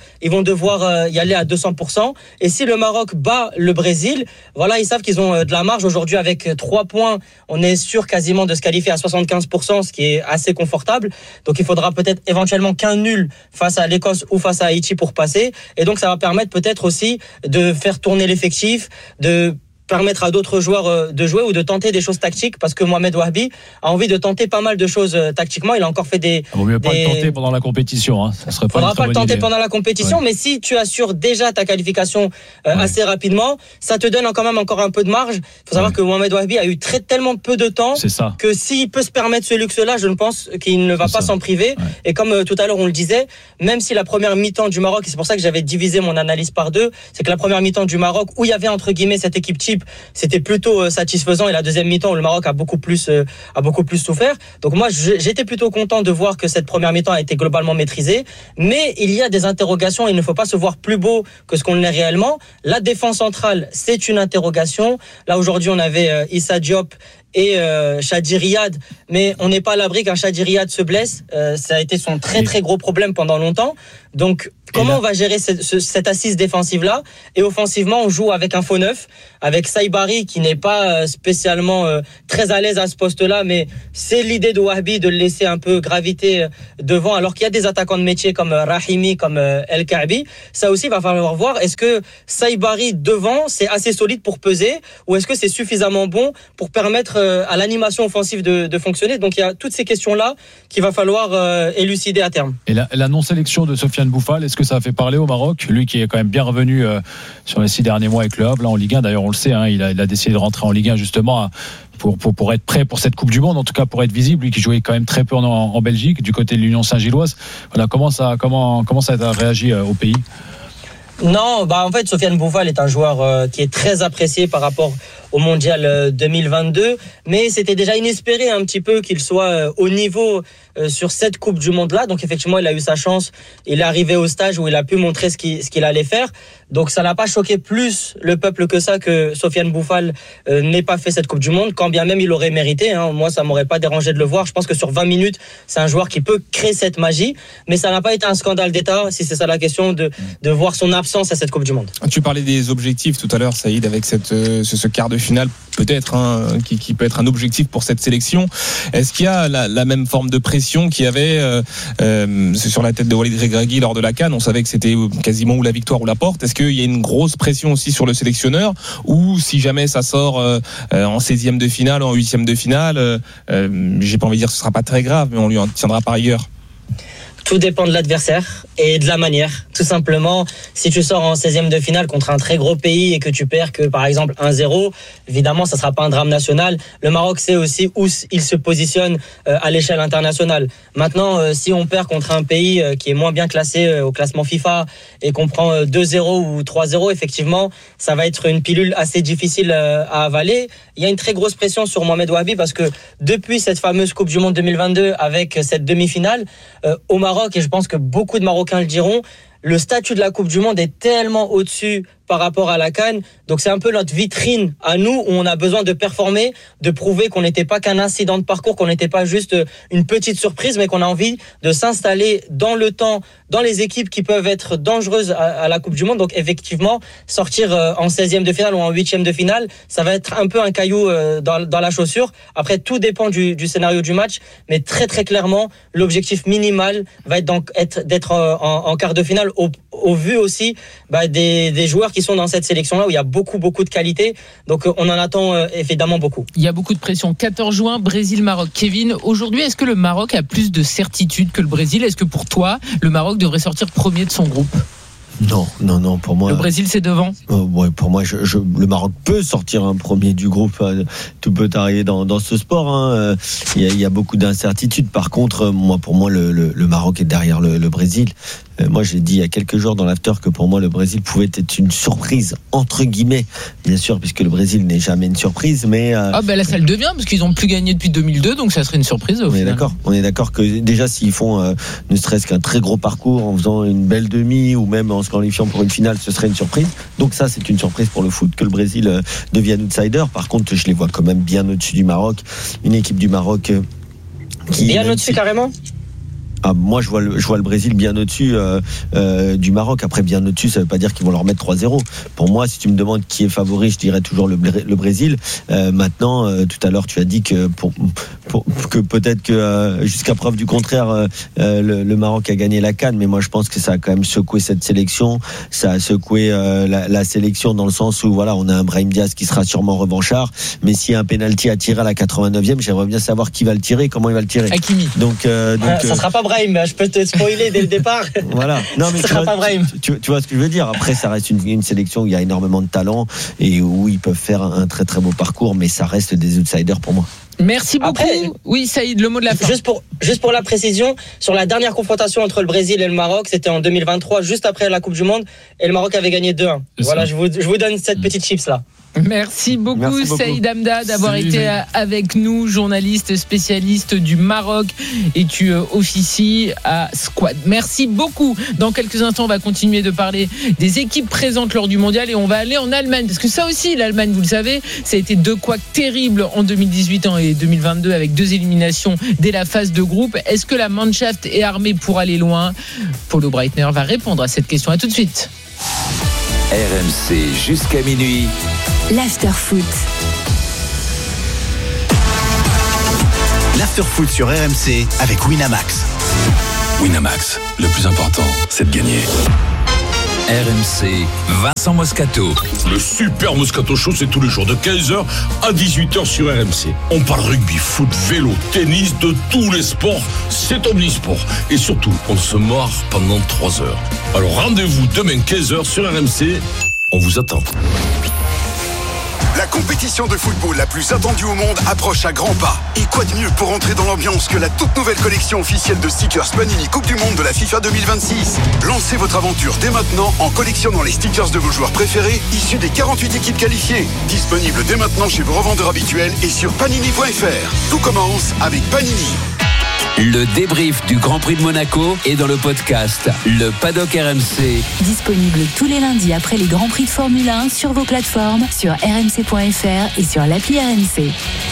devoir y aller à deux cents pour cent. Et si le Maroc bat le Brésil, voilà, ils savent qu'ils ont de la marge aujourd'hui avec trois points. On est sûr quasiment de se qualifier à soixante-quinze pour cent, ce qui est assez confortable. Donc il faudra peut-être éventuellement qu'un nul face à l'Écosse ou face à Haïti pour passer. Et donc ça va permettre peut-être aussi de faire tourner l'effectif, de permettre à d'autres joueurs de jouer ou de tenter des choses tactiques, parce que Mohamed Wahabi a envie de tenter pas mal de choses tactiquement. Il a encore fait des...
Il vaut mieux pas
des...
le tenter pendant la compétition. Hein. Ça serait pas
Faudra pas le tenter
idée.
pendant la compétition, ouais. Mais si tu assures déjà ta qualification euh, ouais. assez rapidement, ça te donne quand même encore un peu de marge. Il faut savoir ouais. que Mohamed Wahabi a eu très, tellement peu de temps que s'il peut se permettre ce luxe-là, je ne pense qu'il ne va C'est pas ça. s'en priver. Ouais. Et comme euh, tout à l'heure on le disait, même si la première mi-temps du Maroc, et c'est pour ça que j'avais divisé mon analyse par deux, c'est que la première mi-temps du Maroc, où il y avait entre guillemets cette équipe type, c'était plus plutôt satisfaisant, et la deuxième mi-temps où le Maroc a beaucoup plus euh, a beaucoup plus souffert. Donc moi j'étais plutôt content de voir que cette première mi-temps a été globalement maîtrisée, mais il y a des interrogations. Il ne faut pas se voir plus beau que ce qu'on est réellement. La défense centrale, c'est une interrogation. Là aujourd'hui on avait euh, Issa Diop et euh, Chadi Riyad, mais on n'est pas à l'abri qu'un Chadi Riyad se blesse. Euh, ça a été son très très gros problème pendant longtemps. Donc comment là, on va gérer cette, cette assise défensive-là? Et offensivement, on joue avec un faux neuf, avec Saibari qui n'est pas spécialement euh, très à l'aise à ce poste-là, mais c'est l'idée de Wahabi de le laisser un peu graviter devant, alors qu'il y a des attaquants de métier comme Rahimi, comme euh, El Kaabi. Ça aussi, il va falloir voir, est-ce que Saibari devant, c'est assez solide pour peser, ou est-ce que c'est suffisamment bon pour permettre euh, à l'animation offensive de, de fonctionner? Donc il y a toutes ces questions-là qu'il va falloir euh, élucider à terme.
Et la, la non-sélection de Sofiane Bouffal, est-ce que ça a fait parler au Maroc, lui qui est quand même bien revenu euh, sur les six derniers mois avec le Havre, là en Ligue un, d'ailleurs on le sait, hein, il, a, il a décidé de rentrer en Ligue un justement pour, pour, pour être prêt pour cette Coupe du Monde, en tout cas pour être visible, lui qui jouait quand même très peu en, en Belgique, du côté de l'Union Saint-Gilloise. Voilà, comment ça, comment, comment ça a réagi euh, au pays?
Non, bah en fait Sofiane Bouffal est un joueur euh, qui est très apprécié par rapport au Mondial deux mille vingt-deux, mais c'était déjà inespéré un petit peu qu'il soit euh, au niveau euh, sur cette Coupe du Monde-là. Donc effectivement, il a eu sa chance. Il est arrivé au stage où il a pu montrer ce qu'il, ce qu'il allait faire. Donc ça n'a pas choqué plus le peuple que ça que Sofiane Bouffal euh, n'ait pas fait cette Coupe du Monde, quand bien même il aurait mérité. Hein. Moi, ça m'aurait pas dérangé de le voir. Je pense que sur vingt minutes, c'est un joueur qui peut créer cette magie, mais ça n'a pas été un scandale d'État, si c'est ça la question, de, de voir son absence à cette Coupe du Monde.
Tu parlais des objectifs tout à l'heure, Saïd, avec cette, euh, ce, ce quart de finale, peut-être, hein, qui, qui peut être un objectif pour cette sélection. Est-ce qu'il y a la, la même forme de pression qu'il y avait euh, euh, sur la tête de Walid Regragui lors de la CAN? On savait que c'était quasiment ou la victoire ou la porte. Est-ce qu'il y a une grosse pression aussi sur le sélectionneur, ou si jamais ça sort euh, en seizième de finale ou en huitième de finale, euh, euh, j'ai pas envie de dire que ce sera pas très grave, mais on lui en tiendra par ailleurs?
Tout dépend de l'adversaire et de la manière. Tout simplement, si tu sors en seizième de finale contre un très gros pays et que tu perds que par exemple un zéro, évidemment ça sera pas un drame national. Le Maroc sait aussi où il se positionne à l'échelle internationale. Maintenant, si on perd contre un pays qui est moins bien classé au classement FIFA et qu'on prend deux zéro ou trois zéro, effectivement, ça va être une pilule assez difficile à avaler. Il y a une très grosse pression sur Mohamed Wahabi parce que depuis cette fameuse Coupe du Monde deux mille vingt-deux avec cette demi-finale, au Maroc, et je pense que beaucoup de Marocains le diront, le statut de la Coupe du Monde est tellement au-dessus par rapport à la CAN. Donc c'est un peu notre vitrine à nous, où on a besoin de performer, de prouver qu'on n'était pas qu'un incident de parcours, qu'on n'était pas juste une petite surprise, mais qu'on a envie de s'installer dans le temps, dans les équipes qui peuvent être dangereuses à, à la Coupe du Monde. Donc effectivement, sortir en seizième de finale ou en huitième de finale, ça va être un peu un caillou dans, dans la chaussure. Après, tout dépend du, du scénario du match, mais très très clairement, l'objectif minimal va être, donc être d'être en, en quart de finale, au, au vu aussi bah, des, des joueurs qui sont dans cette sélection-là, où il y a beaucoup, beaucoup de qualité. Donc, on en attend euh, évidemment beaucoup.
Il y a beaucoup de pression. quatorze juin, Brésil-Maroc. Kevin, aujourd'hui, est-ce que le Maroc a plus de certitude que le Brésil? Est-ce que pour toi, le Maroc devrait sortir premier de son groupe?
Non, non, non, pour moi.
Le Brésil, c'est devant.
Euh, ouais, pour moi, je, je, le Maroc peut sortir un premier du groupe. Euh, tout peut arriver dans, dans ce sport. Hein. Il y a, il y a beaucoup d'incertitudes. Par contre, moi, pour moi, le, le, le Maroc est derrière le, le Brésil. Euh, moi, j'ai dit il y a quelques jours dans l'after que pour moi, le Brésil pouvait être une surprise, entre guillemets. Bien sûr, puisque le Brésil n'est jamais une surprise, mais. Euh,
ah, ben là, ça le devient, parce qu'ils n'ont plus gagné depuis deux mille deux, donc ça serait une surprise. Au
on
final.
est d'accord. On est d'accord que déjà, s'ils font euh, ne serait-ce qu'un très gros parcours en faisant une belle demi ou même en se qualifiant pour une finale, ce serait une surprise. Donc ça, c'est une surprise pour le foot que le Brésil euh, devienne outsider. Par contre, je les vois quand même bien au-dessus du Maroc. Une équipe du Maroc euh, qui
bien au-dessus si... carrément.
Ah, moi, je vois, le, je vois le Brésil bien au-dessus euh, euh, du Maroc. Après, bien au-dessus, ça ne veut pas dire qu'ils vont leur mettre trois zéro. Pour moi, si tu me demandes qui est favori, je dirais toujours le, le Brésil. Euh, maintenant, euh, tout à l'heure, tu as dit que, pour, pour, que peut-être que euh, jusqu'à preuve du contraire, euh, le, le Maroc a gagné la CAN. Mais moi, je pense que ça a quand même secoué cette sélection. Ça a secoué euh, la, la sélection dans le sens où voilà, on a un Brahim Diaz qui sera sûrement revanchard. Mais s'il y a un pénalty à tirer à la quatre-vingt-neuvième, j'aimerais bien savoir qui va le tirer, comment il va le tirer.
Hakimi.
Donc, euh, donc
ah, ça
euh,
sera pas Brahim, je peux te spoiler dès le départ.
Voilà. Non, mais
ça
tu
sera
vois,
pas Brahim.
Tu, tu, tu vois ce que je veux dire. Après, ça reste une, une sélection où il y a énormément de talent et où ils peuvent faire un, un très très beau parcours, mais ça reste des outsiders pour moi.
Merci beaucoup.
Après,
oui, Saïd, le mot de la fin.
Juste pour, juste pour la précision, sur la dernière confrontation entre le Brésil et le Maroc, c'était en deux mille vingt-trois, juste après la Coupe du Monde, et le Maroc avait gagné deux un. Voilà, je vous, je vous donne cette petite chips là.
Merci beaucoup,
Merci beaucoup.
Saïd Hamda, d'avoir
Salut,
été
Saïd.
avec nous, journaliste spécialiste du Maroc, et tu euh, officies à Squad. Merci beaucoup. Dans quelques instants, on va continuer de parler des équipes présentes lors du mondial et on va aller en Allemagne, parce que ça aussi, l'Allemagne, vous le savez, ça a été deux couacs terribles en deux mille dix-huit et deux mille vingt-deux avec deux éliminations dès la phase de groupe. Est-ce que la Mannschaft est armée pour aller loin? Polo Breitner va répondre à cette question. À tout de suite.
R M C jusqu'à minuit.
L'afterfoot.
L'afterfoot sur R M C avec Winamax. Winamax, le plus important, c'est de gagner.
R M C, Vincent Moscato.
Le super Moscato Show, c'est tous les jours de quinze heures à dix-huit heures sur R M C. On parle rugby, foot, vélo, tennis, de tous les sports. C'est omnisport. Et surtout, on se marre pendant trois heures. Alors rendez-vous demain quinze heures sur R M C. On vous attend.
La compétition de football la plus attendue au monde approche à grands pas. Et quoi de mieux pour entrer dans l'ambiance que la toute nouvelle collection officielle de stickers Panini Coupe du Monde de la FIFA deux mille vingt-six. Lancez votre aventure dès maintenant en collectionnant les stickers de vos joueurs préférés issus des quarante-huit équipes qualifiées. Disponible dès maintenant chez vos revendeurs habituels et sur panini point f r. Tout commence avec Panini.
Le débrief du Grand Prix de Monaco est dans le podcast Le Paddock R M C.
Disponible tous les lundis après les Grands Prix de Formule un sur vos plateformes, sur r m c point f r et sur l'appli R M C.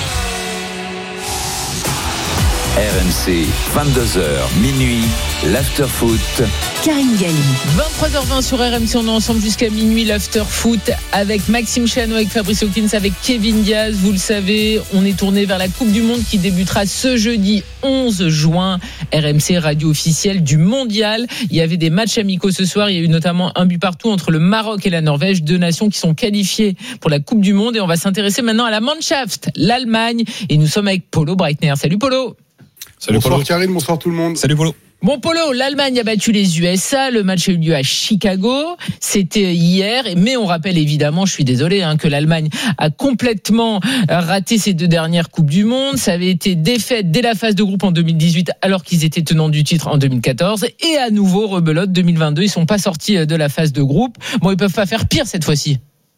R M C, vingt-deux heures, minuit, l'afterfoot.
Karine Galli.
vingt-trois heures vingt sur R M C, on est ensemble jusqu'à minuit, l'afterfoot avec Maxime Chano, avec Fabrice Hawkins, avec Kevin Diaz. Vous le savez, on est tourné vers la Coupe du Monde qui débutera ce jeudi onze juin. R M C, radio officielle du mondial. Il y avait des matchs amicaux ce soir. Il y a eu notamment un but partout entre le Maroc et la Norvège, deux nations qui sont qualifiées pour la Coupe du Monde. Et on va s'intéresser maintenant à la Mannschaft, l'Allemagne. Et nous sommes avec Polo Breitner. Salut Polo.
Salut
bonsoir
Polo.
Karine, bonsoir tout le monde.
Salut Polo.
Bon Polo, l'Allemagne a battu les U S A, le match a eu lieu à Chicago, c'était hier, mais on rappelle évidemment, je suis désolé, hein, que l'Allemagne a complètement raté ses deux dernières Coupes du Monde, ça avait été défaite dès la phase de groupe en deux mille dix-huit alors qu'ils étaient tenants du titre en deux mille quatorze, et à nouveau rebelote deux mille vingt-deux, ils sont pas sortis de la phase de groupe, bon ils peuvent pas faire pire cette fois-ci.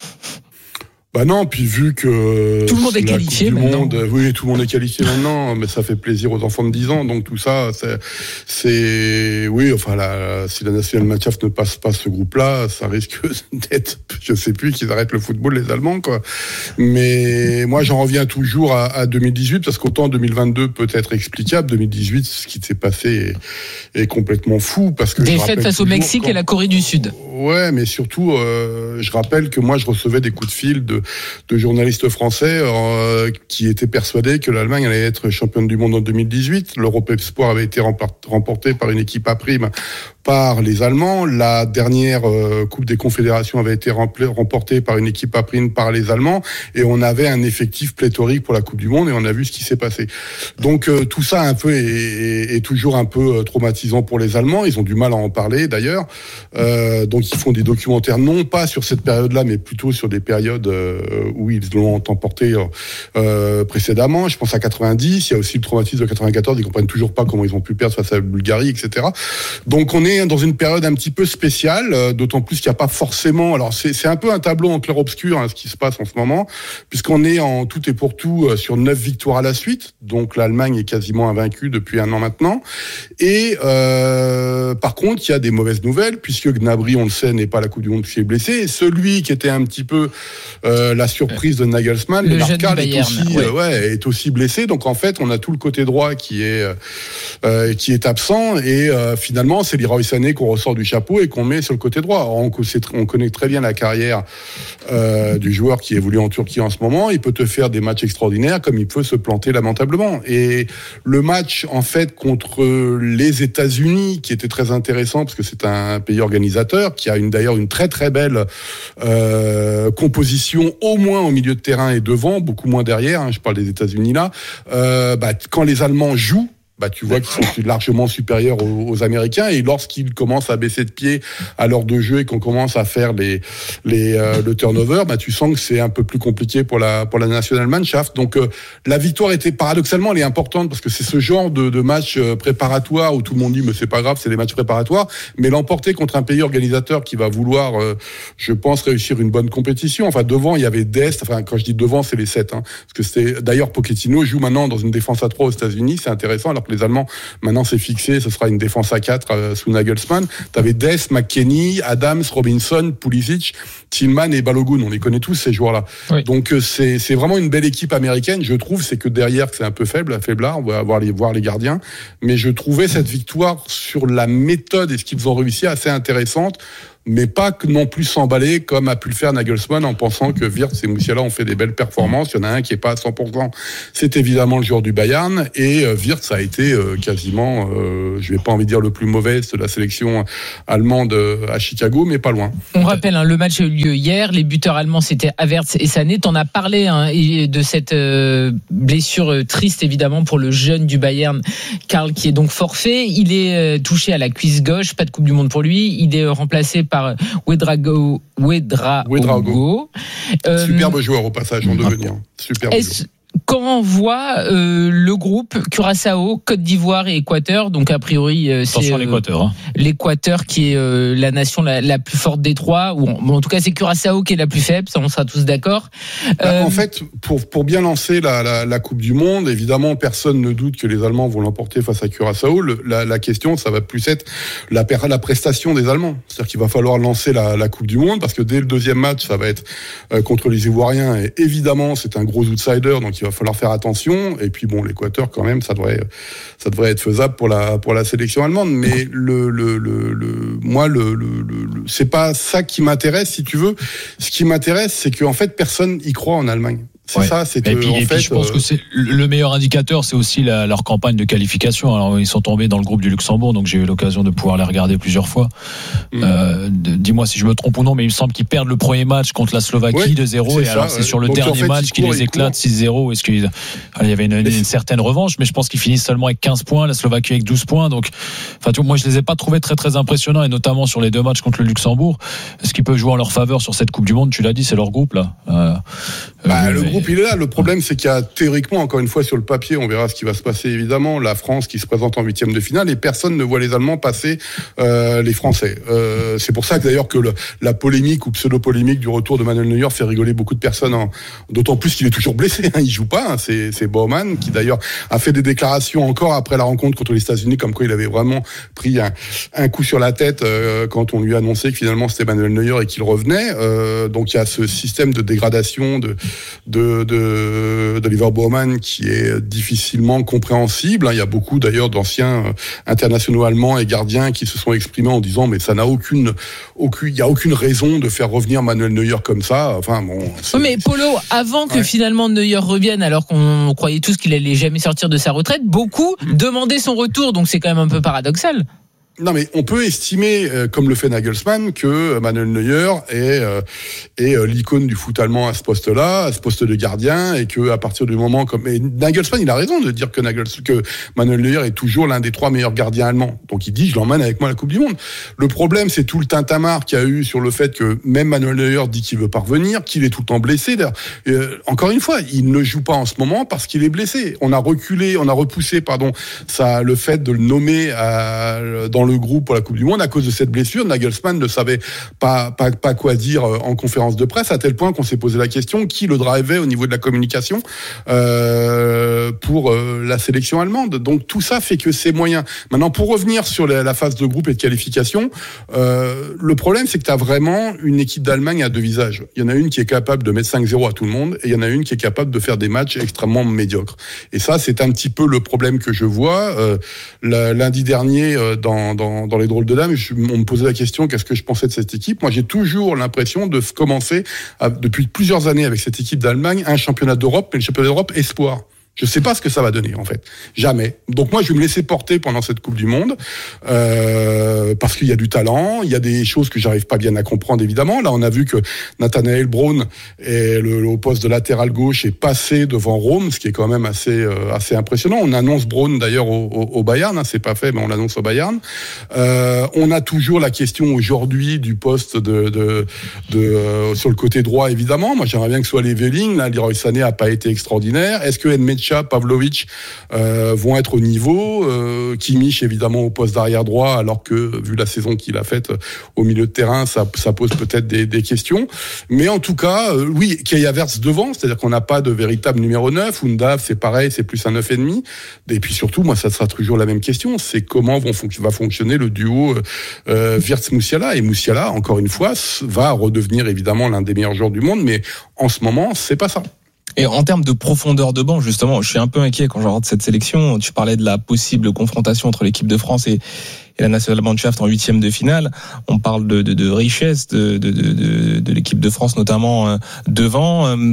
Bah non, puis vu que
tout le monde est qualifié
du
maintenant.
Monde, oui, tout le monde est qualifié maintenant, mais ça fait plaisir aux enfants de dix ans, donc tout ça, c'est, c'est oui, enfin, la, si la National Mannschaft ne passe pas ce groupe-là, ça risque d'être, je sais plus, qu'ils arrêtent le football, les Allemands, quoi. Mais moi, j'en reviens toujours à, à deux mille dix-huit, parce qu'autant deux mille vingt-deux peut être explicable, deux mille dix-huit, ce qui s'est passé est, est complètement fou, parce que
défaite face au Mexique
quand,
et la Corée du Sud.
Ouais, mais surtout, euh, je rappelle que moi, je recevais des coups de fil de de journalistes français euh, qui étaient persuadés que l'Allemagne allait être championne du monde en deux mille dix-huit. L'Europe Espoir avait été remportée par une équipe à prime par les Allemands. La dernière euh, Coupe des Confédérations avait été remportée par une équipe à prime par les Allemands. Et on avait un effectif pléthorique pour la Coupe du Monde et on a vu ce qui s'est passé. Donc euh, tout ça un peu est, est, est toujours un peu traumatisant pour les Allemands. Ils ont du mal à en parler d'ailleurs. Euh, donc ils font des documentaires non pas sur cette période-là, mais plutôt sur des périodes euh, où ils l'ont emporté euh, précédemment. Je pense à quatre-vingt-dix. Il y a aussi le traumatisme de quatre-vingt-quatorze. Ils comprennent toujours pas comment ils ont pu perdre face à la Bulgarie, et cetera. Donc on est est dans une période un petit peu spéciale, euh, d'autant plus qu'il n'y a pas forcément. Alors c'est, c'est un peu un tableau en clair-obscur hein, ce qui se passe en ce moment, puisqu'on est en tout et pour tout euh, sur neuf victoires à la suite. Donc l'Allemagne est quasiment invaincue depuis un an maintenant. Et euh, par contre, il y a des mauvaises nouvelles, puisque Gnabry, on le sait, n'est pas à la Coupe du Monde puisqu'il est blessé. Et celui qui était un petit peu euh, la surprise de Nagelsmann, le jeune du Bayern, est aussi, ouais. Euh, ouais, est aussi blessé. Donc en fait, on a tout le côté droit qui est euh, qui est absent. Et euh, finalement, c'est Leroy Sané qu'on ressort du chapeau et qu'on met sur le côté droit. On, on connaît très bien la carrière euh, du joueur qui évolue en Turquie en ce moment. Il peut te faire des matchs extraordinaires comme il peut se planter lamentablement. Et le match, en fait, contre les États-Unis, qui était très intéressant parce que c'est un pays organisateur qui a une, d'ailleurs une très très belle euh, composition, au moins au milieu de terrain et devant, beaucoup moins derrière. Hein, je parle des États-Unis là. Euh, bah, quand les Allemands jouent, bah tu vois qu'ils sont largement supérieurs aux, aux Américains, et lorsqu'ils commencent à baisser de pied à l'heure de jeu et qu'on commence à faire les les euh, le turnover, bah tu sens que c'est un peu plus compliqué pour la pour la Nationalmannschaft. Donc euh, la victoire était paradoxalement elle est importante parce que c'est ce genre de de match euh, préparatoire où tout le monde dit mais c'est pas grave, c'est des matchs préparatoires, mais l'emporter contre un pays organisateur qui va vouloir euh, je pense réussir une bonne compétition. Enfin devant il y avait Dest, enfin quand je dis devant c'est les sept hein, parce que c'était d'ailleurs Pochettino joue maintenant dans une défense à trois aux États-Unis, c'est intéressant alors que les Allemands, maintenant c'est fixé, ce sera une défense à quatre euh, sous Nagelsmann. T'avais Dest, McKennie, Adams, Robinson, Pulisic, Tillman et Balogun. On les connaît tous ces joueurs-là. Oui. Donc euh, c'est c'est vraiment une belle équipe américaine. Je trouve, c'est que derrière c'est un peu faible, faiblard. On va voir les voir les gardiens, mais je trouvais cette victoire sur la méthode et ce qu'ils ont réussi assez intéressante. Mais pas que non plus s'emballer comme a pu le faire Nagelsmann en pensant que Wirtz et Musiala ont fait des belles performances. Il y en a un qui est pas à cent pour cent. C'est évidemment le joueur du Bayern et euh, Wirtz a été euh, quasiment, euh, je vais pas envie de dire le plus mauvais de la sélection allemande à Chicago, mais pas loin.
On rappelle, hein, le match a eu lieu hier. Les buteurs allemands c'était Havertz et Sané. T'en as parlé hein, de cette euh, blessure triste évidemment pour le jeune du Bayern, Karl, qui est donc forfait. Il est euh, touché à la cuisse gauche. Pas de Coupe du Monde pour lui. Il est remplacé par par Ouedraogo. Ouedraogo.
Euh, Superbe joueur au passage en devenir. Superbe joueur.
Quand on voit euh, le groupe Curaçao, Côte d'Ivoire et Équateur, donc a priori euh, c'est
euh, l'Équateur, hein.
l'Équateur qui est euh, la nation la, la plus forte des trois, ou en, en tout cas c'est Curaçao qui est la plus faible, ça on sera tous d'accord.
Euh, en fait, pour pour bien lancer la, la, la Coupe du Monde, évidemment personne ne doute que les Allemands vont l'emporter face à Curaçao. Le, la, la question, ça va plus être la, la prestation des Allemands, c'est-à-dire qu'il va falloir lancer la, la Coupe du Monde parce que dès le deuxième match, ça va être euh, contre les Ivoiriens et évidemment c'est un gros outsider, donc il va falloir faire attention. Et puis bon, l'Équateur quand même, ça devrait, ça devrait être faisable pour la pour la sélection allemande. Mais le le le, le moi le, le le c'est pas ça qui m'intéresse, si tu veux. Ce qui m'intéresse, c'est qu'en fait personne y croit en Allemagne. C'est ouais. ça, c'est
et
que,
puis,
en
et
fait,
puis je pense
euh...
que c'est le meilleur indicateur, c'est aussi la, leur campagne de qualification. Alors ils sont tombés dans le groupe du Luxembourg, donc j'ai eu l'occasion de pouvoir les regarder plusieurs fois. Mmh. Euh, de, dis-moi si je me trompe ou non, mais il me semble qu'ils perdent le premier match contre la Slovaquie oui, deux zéro, et ça, alors c'est sur le donc, dernier en fait, match qu'ils les éclatent six zéro. Est-ce qu'il il y avait une, une, une certaine revanche, mais je pense qu'ils finissent seulement avec quinze points, la Slovaquie avec douze points. Donc, enfin, tu vois, moi je les ai pas trouvés très très impressionnants, et notamment sur les deux matchs contre le Luxembourg. Est-ce qu'ils peuvent jouer en leur faveur sur cette Coupe du Monde? Tu l'as dit, c'est leur groupe là. Euh,
bah, euh, le mais... groupe il est là. Le problème c'est qu'il y a théoriquement, encore une fois sur le papier, on verra ce qui va se passer évidemment, la France qui se présente en huitième de finale et personne ne voit les Allemands passer euh, les Français. Euh, c'est pour ça que d'ailleurs que le, la polémique ou pseudo-polémique du retour de Manuel Neuer fait rigoler beaucoup de personnes, hein, d'autant plus qu'il est toujours blessé, hein, il joue pas, hein, c'est, c'est Baumann qui d'ailleurs a fait des déclarations encore après la rencontre contre les États-Unis comme quoi il avait vraiment pris un, un coup sur la tête euh, quand on lui a annoncé que finalement c'était Manuel Neuer et qu'il revenait. Euh, donc il y a ce système de dégradation de, de, de d'Oliver Baumann qui est difficilement compréhensible. Il y a beaucoup d'ailleurs d'anciens internationaux allemands et gardiens qui se sont exprimés en disant mais ça n'a aucune, aucune, il y a aucune raison de faire revenir Manuel Neuer comme ça. Enfin bon.
C'est, mais Polo, avant que ouais. finalement Neuer revienne, alors qu'on croyait tous qu'il allait jamais sortir de sa retraite, beaucoup mmh. demandaient son retour. Donc c'est quand même un peu paradoxal.
Non, mais on peut estimer, euh, comme le fait Nagelsmann, que Manuel Neuer est, euh, est euh, l'icône du foot allemand à ce poste-là, à ce poste de gardien, et que à partir du moment comme et Nagelsmann, il a raison de dire que Nagelsmann, que Manuel Neuer est toujours l'un des trois meilleurs gardiens allemands. Donc il dit, je l'emmène avec moi à la Coupe du Monde. Le problème, c'est tout le tintamarre qu'il y a eu sur le fait que même Manuel Neuer dit qu'il veut pas revenir, qu'il est tout le temps blessé. Euh, encore une fois, il ne joue pas en ce moment parce qu'il est blessé. On a reculé, on a repoussé, pardon, ça, le fait de le nommer à, dans dans le groupe pour la Coupe du Monde à cause de cette blessure. Nagelsmann ne savait pas, pas, pas quoi dire en conférence de presse, à tel point qu'on s'est posé la question qui le drivait au niveau de la communication euh, pour euh, la sélection allemande. Donc tout ça fait que c'est moyen. Maintenant, pour revenir sur la, la phase de groupe et de qualification, euh, le problème, c'est que tu as vraiment une équipe d'Allemagne à deux visages. Il y en a une qui est capable de mettre cinq zéro à tout le monde et il y en a une qui est capable de faire des matchs extrêmement médiocres. Et ça, c'est un petit peu le problème que je vois. Euh, la, lundi dernier, euh, dans, dans, dans les drôles de dames, je, on me posait la question qu'est-ce que je pensais de cette équipe. Moi, j'ai toujours l'impression de commencer à, depuis plusieurs années avec cette équipe d'Allemagne un championnat d'Europe, mais le championnat d'Europe espoir. Je sais pas ce que ça va donner, en fait. Jamais. Donc moi, je vais me laisser porter pendant cette Coupe du Monde, euh, parce qu'il y a du talent, il y a des choses que j'arrive pas bien à comprendre, évidemment. Là, on a vu que Nathanael Braun, est le, au poste de latéral gauche, est passé devant Rome, ce qui est quand même assez euh, assez impressionnant. On annonce Braun, d'ailleurs, au, au, au Bayern, hein, c'est pas fait, mais on l'annonce au Bayern. Euh, on a toujours la question aujourd'hui du poste de, de, de euh, sur le côté droit, évidemment. Moi, j'aimerais bien que ce soit les Welling. Là, Leroy Sané a pas été extraordinaire. Est-ce que Nmecha, Pavlovic euh, vont être au niveau, euh, Kimmich évidemment au poste d'arrière droit, alors que vu la saison qu'il a faite euh, au milieu de terrain, ça, ça pose peut-être des, des questions. Mais en tout cas, euh, oui, Kai Havertz devant, c'est-à-dire qu'on n'a pas de véritable numéro neuf. Undav, c'est pareil, c'est plus un neuf et demi. Et puis surtout, moi, ça sera toujours la même question, c'est comment vont fon- va fonctionner le duo euh, Wirtz-Musiala. Et Musiala, encore une fois, va redevenir évidemment l'un des meilleurs joueurs du monde, mais en ce moment, c'est pas ça.
Et en termes de profondeur de banc, justement, je suis un peu inquiet quand je regarde cette sélection. Tu parlais de la possible confrontation entre l'équipe de France et, et la Nationalmannschaft en huitième de finale. On parle de, de, de richesse de, de, de, de l'équipe de France, notamment euh, devant. Euh,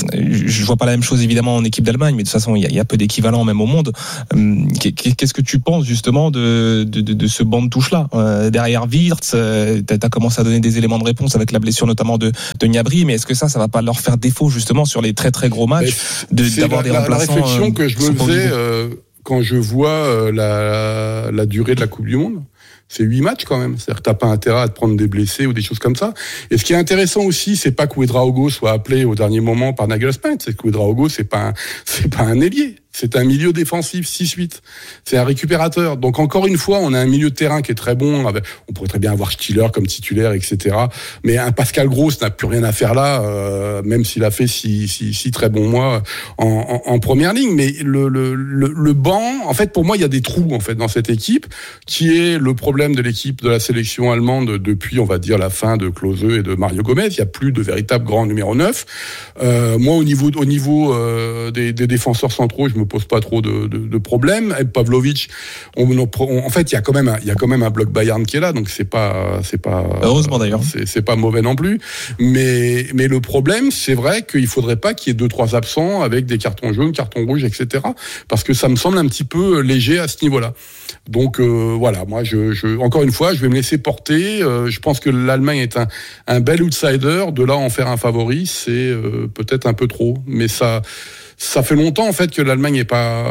je vois pas la même chose évidemment en équipe d'Allemagne, mais de toute façon, il y a, il y a peu d'équivalents même au monde. Euh, qu'est-ce que tu penses justement de, de, de, de ce banc de touche-là euh, derrière Wirtz, euh, t'as, t'as commencé à donner des éléments de réponse avec la blessure notamment de, de Gnabry, mais est-ce que ça, ça va pas leur faire défaut justement sur les très très gros matchs de, d'avoir
la,
des remplaçants?
La réflexion que je
euh,
me faisais euh, quand je vois euh, la, la durée de la Coupe du Monde, c'est huit matchs quand même. C'est-à-dire que t'as pas intérêt à te prendre des blessés ou des choses comme ça. Et ce qui est intéressant aussi, c'est pas que Ouedraogo soit appelé au dernier moment par Nagelsmann. C'est que Ouedraogo, c'est pas un, c'est pas un ailier. C'est un milieu défensif six huit. C'est un récupérateur. Donc encore une fois, on a un milieu de terrain qui est très bon. On pourrait très bien avoir Stiller comme titulaire, et cetera. Mais un Pascal Gross n'a plus rien à faire là, euh, même s'il a fait six, six, six très bons mois en, en, en première ligne. Mais le, le, le, le banc, en fait, pour moi, il y a des trous en fait dans cette équipe, qui est le problème de l'équipe de la sélection allemande depuis, on va dire, la fin de Klose et de Mario Gomez. Il n'y a plus de véritable grand numéro neuf. Euh, moi, au niveau, au niveau euh, des, des défenseurs centraux, je me pose pas trop de, de, de problèmes. Pavlovic, on, on, en fait, il y a quand même, un, il y a quand même un bloc Bayern qui est là, donc c'est pas, c'est pas.
Heureusement d'ailleurs.
C'est, c'est pas mauvais non plus. Mais, mais le problème, c'est vrai qu'il faudrait pas qu'il y ait deux, trois absents avec des cartons jaunes, cartons rouges, et cetera. Parce que ça me semble un petit peu léger à ce niveau-là. Donc euh, voilà, moi, je, je, encore une fois, je vais me laisser porter. Euh, je pense que l'Allemagne est un, un bel outsider. De là à en faire un favori, c'est euh, peut-être un peu trop. Mais ça. Ça fait longtemps en fait que l'Allemagne n'a pas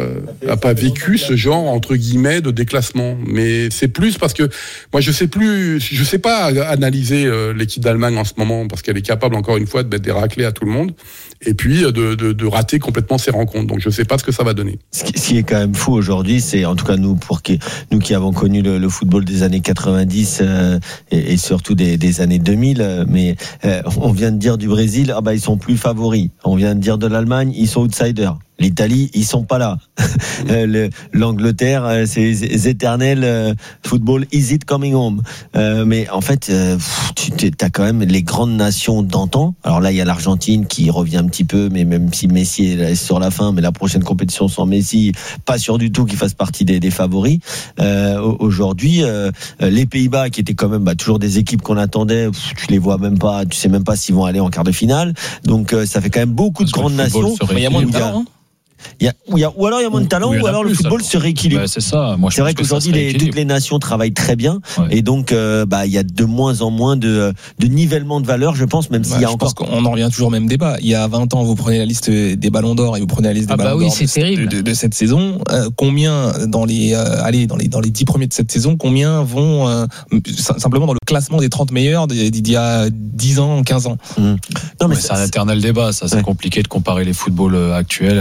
a pas vécu ce genre entre guillemets de déclassement, mais c'est plus parce que moi je sais plus, je sais pas analyser l'équipe d'Allemagne en ce moment parce qu'elle est capable encore une fois de mettre des raclés à tout le monde et puis de, de, de rater complètement ses rencontres. Donc je sais pas ce que ça va donner.
Ce qui, ce qui est quand même fou aujourd'hui, c'est en tout cas nous pour qui, nous qui avons connu le, le football des années quatre-vingt-dix euh, et, et surtout des, des années deux mille, mais euh, on vient de dire du Brésil, ah bah ils sont plus favoris. On vient de dire de l'Allemagne, ils sont outsiders. L'Italie, ils sont pas là. Le, L'Angleterre, c'est les éternels euh, football. Is it coming home? euh, Mais en fait, euh, tu as quand même les grandes nations d'antan. Alors là, il y a l'Argentine qui revient un petit peu, mais même si Messi est sur la fin, mais la prochaine compétition sans Messi, pas sûr du tout qu'il fasse partie des, des favoris. Euh, aujourd'hui, euh, les Pays-Bas, qui étaient quand même bah, toujours des équipes qu'on attendait, pff, tu les vois même pas, tu sais même pas s'ils vont aller en quart de finale. Donc euh, ça fait quand même beaucoup Parce de grandes nations.
Il y a moins de talent, hein.
Il y a, ou, il y a, ou alors il y a moins de talent, ou, ou alors plus, le football alors. se rééquilibre.
Bah, c'est ça. Moi, je
c'est vrai qu'aujourd'hui, les, toutes les nations travaillent très bien, ouais. et donc euh, bah il y a de moins en moins de, de nivellement de valeur, je pense, même s'il ouais, y a
je
encore.
Pense qu'on en revient toujours au même débat. Il y a vingt ans, vous prenez la liste des Ballons d'Or et vous prenez la liste des ah Ballons bah
oui,
d'Or
c'est
de,
terrible.
De, de, de cette saison. Euh, combien dans les, euh, allez, dans les dans les dix premiers de cette saison, combien vont euh, simplement dans le classement des trente meilleurs d'il y a dix ans, quinze ans.
Mmh. Non mais, mais c'est un éternel débat. Ça, c'est ouais. compliqué de comparer les footballs actuels avec le football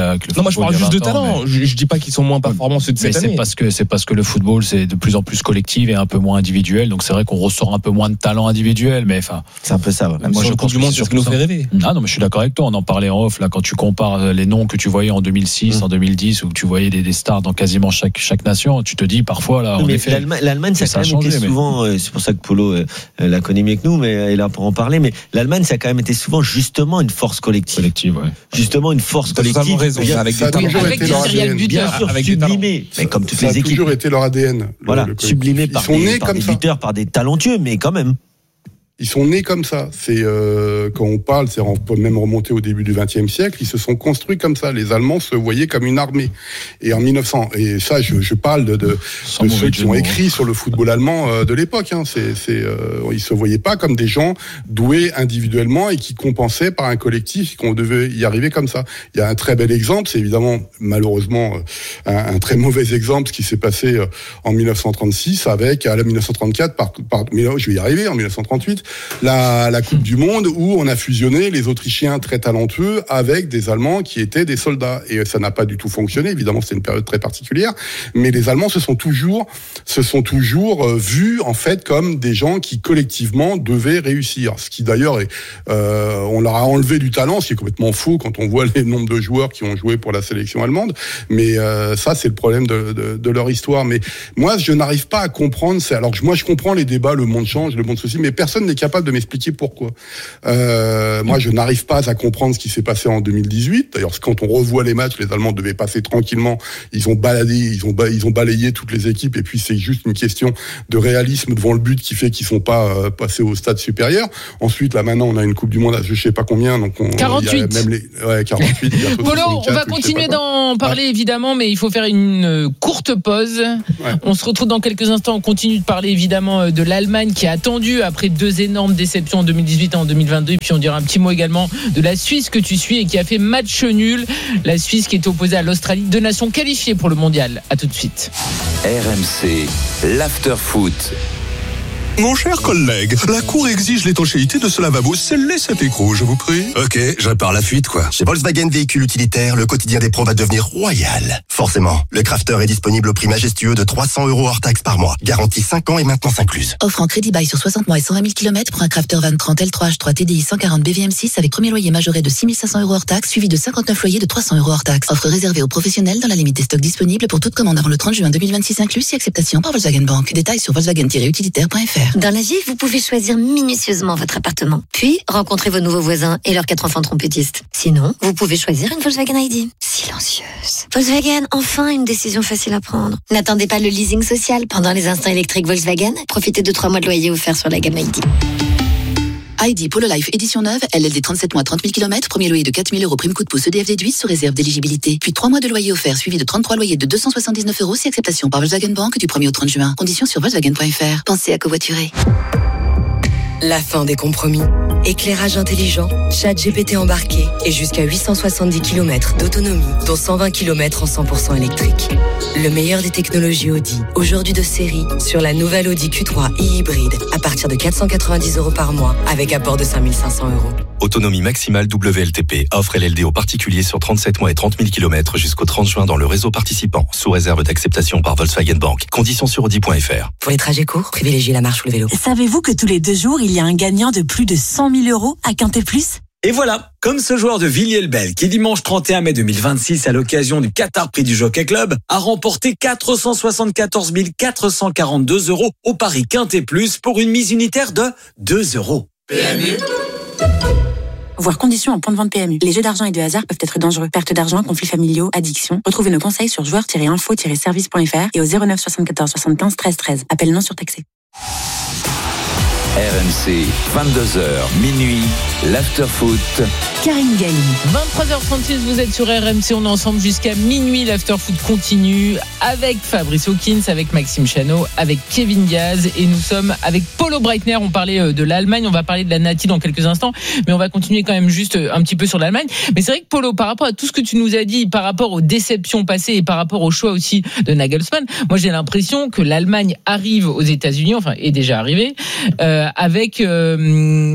Moi, je parle juste de talent. Je, je dis pas qu'ils sont moins performants ceux de cette
mais
année.
c'est parce que c'est parce que le football c'est de plus en plus collectif et un peu moins individuel. Donc c'est vrai qu'on ressort un peu moins de talent individuel. Mais enfin,
c'est un peu ça. Ouais.
Moi, je pense
du monde, c'est ce qui nous fait rêver.
Ah non, mais je suis d'accord avec toi. On en parlait en off là quand tu compares les noms que tu voyais en deux mille six, mmh. en deux mille dix, où tu voyais des, des stars dans quasiment chaque chaque nation. Tu te dis parfois là.
Oui,
en
mais
effet,
l'Allemagne, l'Allemagne ça, ça a quand même changé, été souvent. Mais... C'est pour ça que Polo euh, la connaît mieux que nous, mais elle est là pour en parler. Mais l'Allemagne, ça a quand même été souvent justement une force collective.
Collective, ouais.
Justement une force collective.
Raison,
bien,
avec
ça
des,
a
avec des serial buteurs,
bien sûr, sublimé, mais comme toutes
ça
les équipes.
Ça a toujours été leur A D N.
Voilà,
le, le
sublimé par
sont
des,
nés
par
comme
des
ça.
buteurs, par des talentueux, mais quand même.
Ils sont nés comme ça. C'est euh, quand on parle, c'est on peut même remonter au début du vingtième siècle. Ils se sont construits comme ça. Les Allemands se voyaient comme une armée. Et en mille neuf cents, et ça, je, je parle de, de, de ceux qui ont écrit sur le football allemand euh, de l'époque. Hein. C'est, c'est, euh, ils se voyaient pas comme des gens doués individuellement et qui compensaient par un collectif, qu'on devait y arriver comme ça. Il y a un très bel exemple, c'est évidemment malheureusement un, un très mauvais exemple, ce qui s'est passé en mille neuf cent trente-six avec à la mille neuf cent trente-quatre. Par, par, mais là, je vais y arriver en mille neuf cent trente-huit. La, la Coupe du Monde où on a fusionné les Autrichiens très talentueux avec des Allemands qui étaient des soldats. Et ça n'a pas du tout fonctionné. Évidemment, c'est une période très particulière. Mais les Allemands se sont toujours, se sont toujours euh, vus, en fait, comme des gens qui, collectivement, devaient réussir. Ce qui, d'ailleurs, est, euh, on leur a enlevé du talent, ce qui est complètement faux quand on voit les nombres de joueurs qui ont joué pour la sélection allemande. Mais euh, ça, c'est le problème de, de, de leur histoire. Mais moi, je n'arrive pas à comprendre. C'est, alors, moi, je comprends les débats, le monde change, le monde ceci, mais personne n'est capable de m'expliquer pourquoi. Euh, moi, je n'arrive pas à comprendre ce qui s'est passé en deux mille dix-huit. D'ailleurs, quand on revoit les matchs, les Allemands devaient passer tranquillement. Ils ont baladé, ils ont, ils ont balayé toutes les équipes. Et puis, c'est juste une question de réalisme devant le but qui fait qu'ils sont pas euh, passés au stade supérieur. Ensuite, là, maintenant, on a une Coupe du Monde à je sais pas combien. Donc, on,
quarante-huit.
Il y a même les, ouais, quarante-huit.
Polo, on va continuer d'en parler, ouais. évidemment, mais il faut faire une courte pause. Ouais. On se retrouve dans quelques instants. On continue de parler, évidemment, de l'Allemagne qui a attendu après deux énormes déceptions en deux mille dix-huit et en deux mille vingt-deux. Et puis on dira un petit mot également de la Suisse que tu suis et qui a fait match nul. La Suisse qui est opposée à l'Australie, deux nations qualifiées pour le mondial. À tout de suite.
R M C, l'after-foot.
Mon cher collègue, la Cour exige l'étanchéité de ce lavabo scellé cet écrou, je vous prie.
Ok, je répare la fuite, quoi. Chez Volkswagen Véhicules Utilitaires, le quotidien des pros va devenir royal. Forcément, le Crafter est disponible au prix majestueux de trois cents euros hors taxe par mois. Garantie cinq ans et maintenance incluse.
Offre en crédit bail sur soixante mois et cent vingt mille kilomètres pour un Crafter vingt trente L trois H trois T D I cent quarante B V M six avec premier loyer majoré de six mille cinq cents euros hors taxe, suivi de cinquante-neuf loyers de trois cents euros hors taxe. Offre réservée aux professionnels dans la limite des stocks disponibles pour toute commande avant le trente juin deux mille vingt-six inclus, si acceptation par Volkswagen Bank. Détails sur volkswagen tiret utilitaire point f r.
Dans la vie, vous pouvez choisir minutieusement votre appartement, puis rencontrer vos nouveaux voisins et leurs quatre enfants trompettistes. Sinon, vous pouvez choisir une Volkswagen I D. Silencieuse. Volkswagen, enfin une décision facile à prendre. N'attendez pas le leasing social pendant les instants électriques Volkswagen. Profitez de trois mois de loyer offerts sur la gamme I D.
I D Polo Life édition neuve, L L D trente-sept mois, trente mille kilomètres, premier loyer de quatre mille euros, prime coup de pouce E D F déduit sous réserve d'éligibilité. Puis trois mois de loyer offert suivi de trente-trois loyers de deux cent soixante-dix-neuf euros si acceptation par Volkswagen Bank du premier au trente juin. Conditions sur volkswagen point f r. Pensez à covoiturer.
La fin des compromis. Éclairage intelligent, chat G P T embarqué et jusqu'à huit cent soixante-dix kilomètres d'autonomie, dont cent vingt kilomètres en cent pour cent électrique. Le meilleur des technologies Audi, aujourd'hui de série, sur la nouvelle Audi Q trois e-hybride, à partir de quatre cent quatre-vingt-dix euros par mois, avec apport de cinq mille cinq cents euros.
Autonomie maximale W L T P. Offre L L D aux particuliers sur trente-sept mois et trente mille kilomètres jusqu'au trente juin dans le réseau participant, sous réserve d'acceptation par Volkswagen Bank. Conditions sur audi point f r.
Pour les trajets courts, privilégiez la marche ou le vélo.
Savez-vous que tous les deux jours, il y a un gagnant de plus de cent mille euros à Quintet Plus ?
Et voilà, comme ce joueur de Villiers-le-Bel qui dimanche trente et un mai deux mille vingt-six à l'occasion du Qatar Prix du Jockey Club a remporté quatre cent soixante-quatorze mille quatre cent quarante-deux euros au pari Quintet Plus pour une mise unitaire de deux euros.
P M U. Voir conditions en point de vente P M U. Les jeux d'argent et de hasard peuvent être dangereux. Perte d'argent, conflits familiaux, addiction. Retrouvez nos conseils sur joueurs tiret info tiret service point f r et au zéro neuf soixante-quatorze soixante-quinze treize treize. Appel non surtaxé.
R M C, vingt-deux heures, minuit, l'after-foot.
Karine Galli. vingt-trois heures trente-six, vous êtes sur R M C, on est ensemble jusqu'à minuit. L'after-foot continue avec Fabrice Hawkins, avec Maxime Chano, avec Kevin Diaz et nous sommes avec Polo Breitner. On parlait de l'Allemagne, on va parler de la Nati dans quelques instants, mais on va continuer quand même juste un petit peu sur l'Allemagne. Mais c'est vrai que Polo, par rapport à tout ce que tu nous as dit, par rapport aux déceptions passées et par rapport au choix aussi de Nagelsmann, moi j'ai l'impression que l'Allemagne arrive aux États-Unis, enfin est déjà arrivée, euh, avec euh,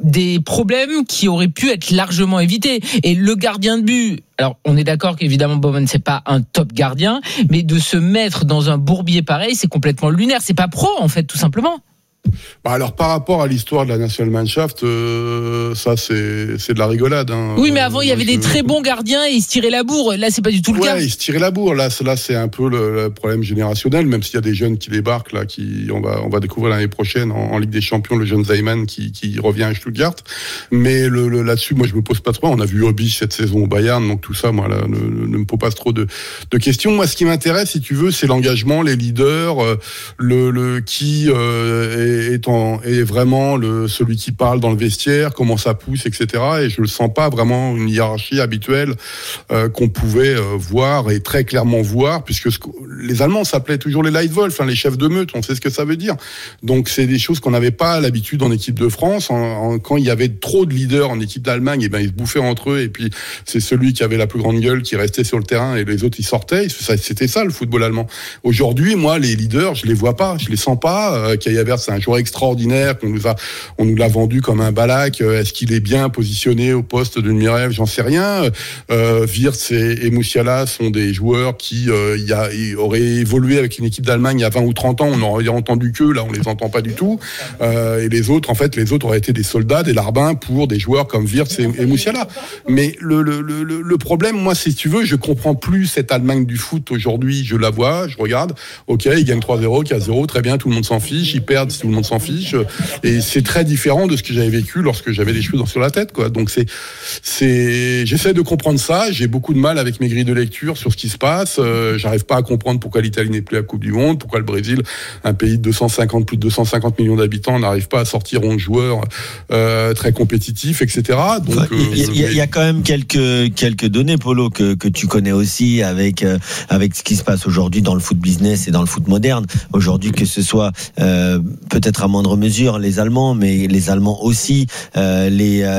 des problèmes qui auraient pu être largement évités. Et le gardien de but, alors on est d'accord qu'évidemment Bowman c'est pas un top gardien, mais de se mettre dans un bourbier pareil, c'est complètement lunaire. C'est pas pro en fait, tout simplement.
Bah alors par rapport à l'histoire de la Nationalmannschaft, euh, ça c'est c'est de la rigolade. Hein.
Oui, mais avant il y avait
je...
des très bons gardiens et ils se tiraient la bourre. Là c'est pas du tout le
ouais,
cas.
ils se tiraient la bourre. Là, là c'est un peu le, le problème générationnel. Même s'il y a des jeunes qui débarquent là, qui on va on va découvrir l'année prochaine en, en Ligue des Champions le jeune Zeiman qui qui revient à Stuttgart. Mais le, le là-dessus, moi je me pose pas trop. On a vu Obi cette saison au Bayern, donc tout ça, moi là, ne, ne, ne me pose pas trop de de questions. Moi, ce qui m'intéresse, si tu veux, c'est l'engagement, les leaders, euh, le le qui euh, est, est en est vraiment le, celui qui parle dans le vestiaire, comment ça pousse, et cetera. Et je le sens pas vraiment une hiérarchie habituelle euh, qu'on pouvait euh, voir et très clairement voir, puisque ce, les Allemands s'appelaient toujours les Leitwolf, hein, les chefs de meute, on sait ce que ça veut dire. Donc c'est des choses qu'on n'avait pas l'habitude en équipe de France. En, en, quand il y avait trop de leaders en équipe d'Allemagne, et ben ils se bouffaient entre eux, et puis c'est celui qui avait la plus grande gueule qui restait sur le terrain, et les autres ils sortaient. C'était ça le football allemand. Aujourd'hui, moi, les leaders, je les vois pas, je les sens pas. Euh, Kai Havertz, c'est un joueur extraordinaire. On nous a, on nous l'a vendu comme un Balak. Est-ce qu'il est bien positionné au poste de Mireille? J'en sais rien. Euh, Wirtz et, et Musiala sont des joueurs qui, euh, y a, y auraient évolué avec une équipe d'Allemagne il y a vingt ou trente ans. On n'aurait entendu qu'eux. Là, on les entend pas du tout. Euh, et les autres, en fait, les autres auraient été des soldats, des larbins pour des joueurs comme Wirtz et, et Musiala. Mais le, le, le, le problème, moi, si tu veux, je comprends plus cette Allemagne du foot aujourd'hui. Je la vois, je regarde. Ok, ils gagnent trois zéro, quatre zéro, très bien, tout le monde s'en fiche. Ils perdent, tout le monde s'en fiche. Et c'est très différent de ce que j'avais vécu lorsque j'avais les cheveux sur la tête, quoi. Donc c'est, c'est, j'essaie de comprendre ça. J'ai beaucoup de mal avec mes grilles de lecture sur ce qui se passe. Euh, j'arrive pas à comprendre pourquoi l'Italie n'est plus à la Coupe du Monde, pourquoi le Brésil, un pays de deux cent cinquante, plus de deux cent cinquante millions d'habitants, n'arrive pas à sortir onze joueurs euh, très compétitifs, et cetera. Donc
enfin, il euh, y, y, y a quand même quelques quelques données, Polo, que que tu connais aussi avec euh, avec ce qui se passe aujourd'hui dans le foot business et dans le foot moderne. Aujourd'hui, que ce soit euh, peut-être à moindre mesure les Allemands, mais les Allemands aussi, euh, les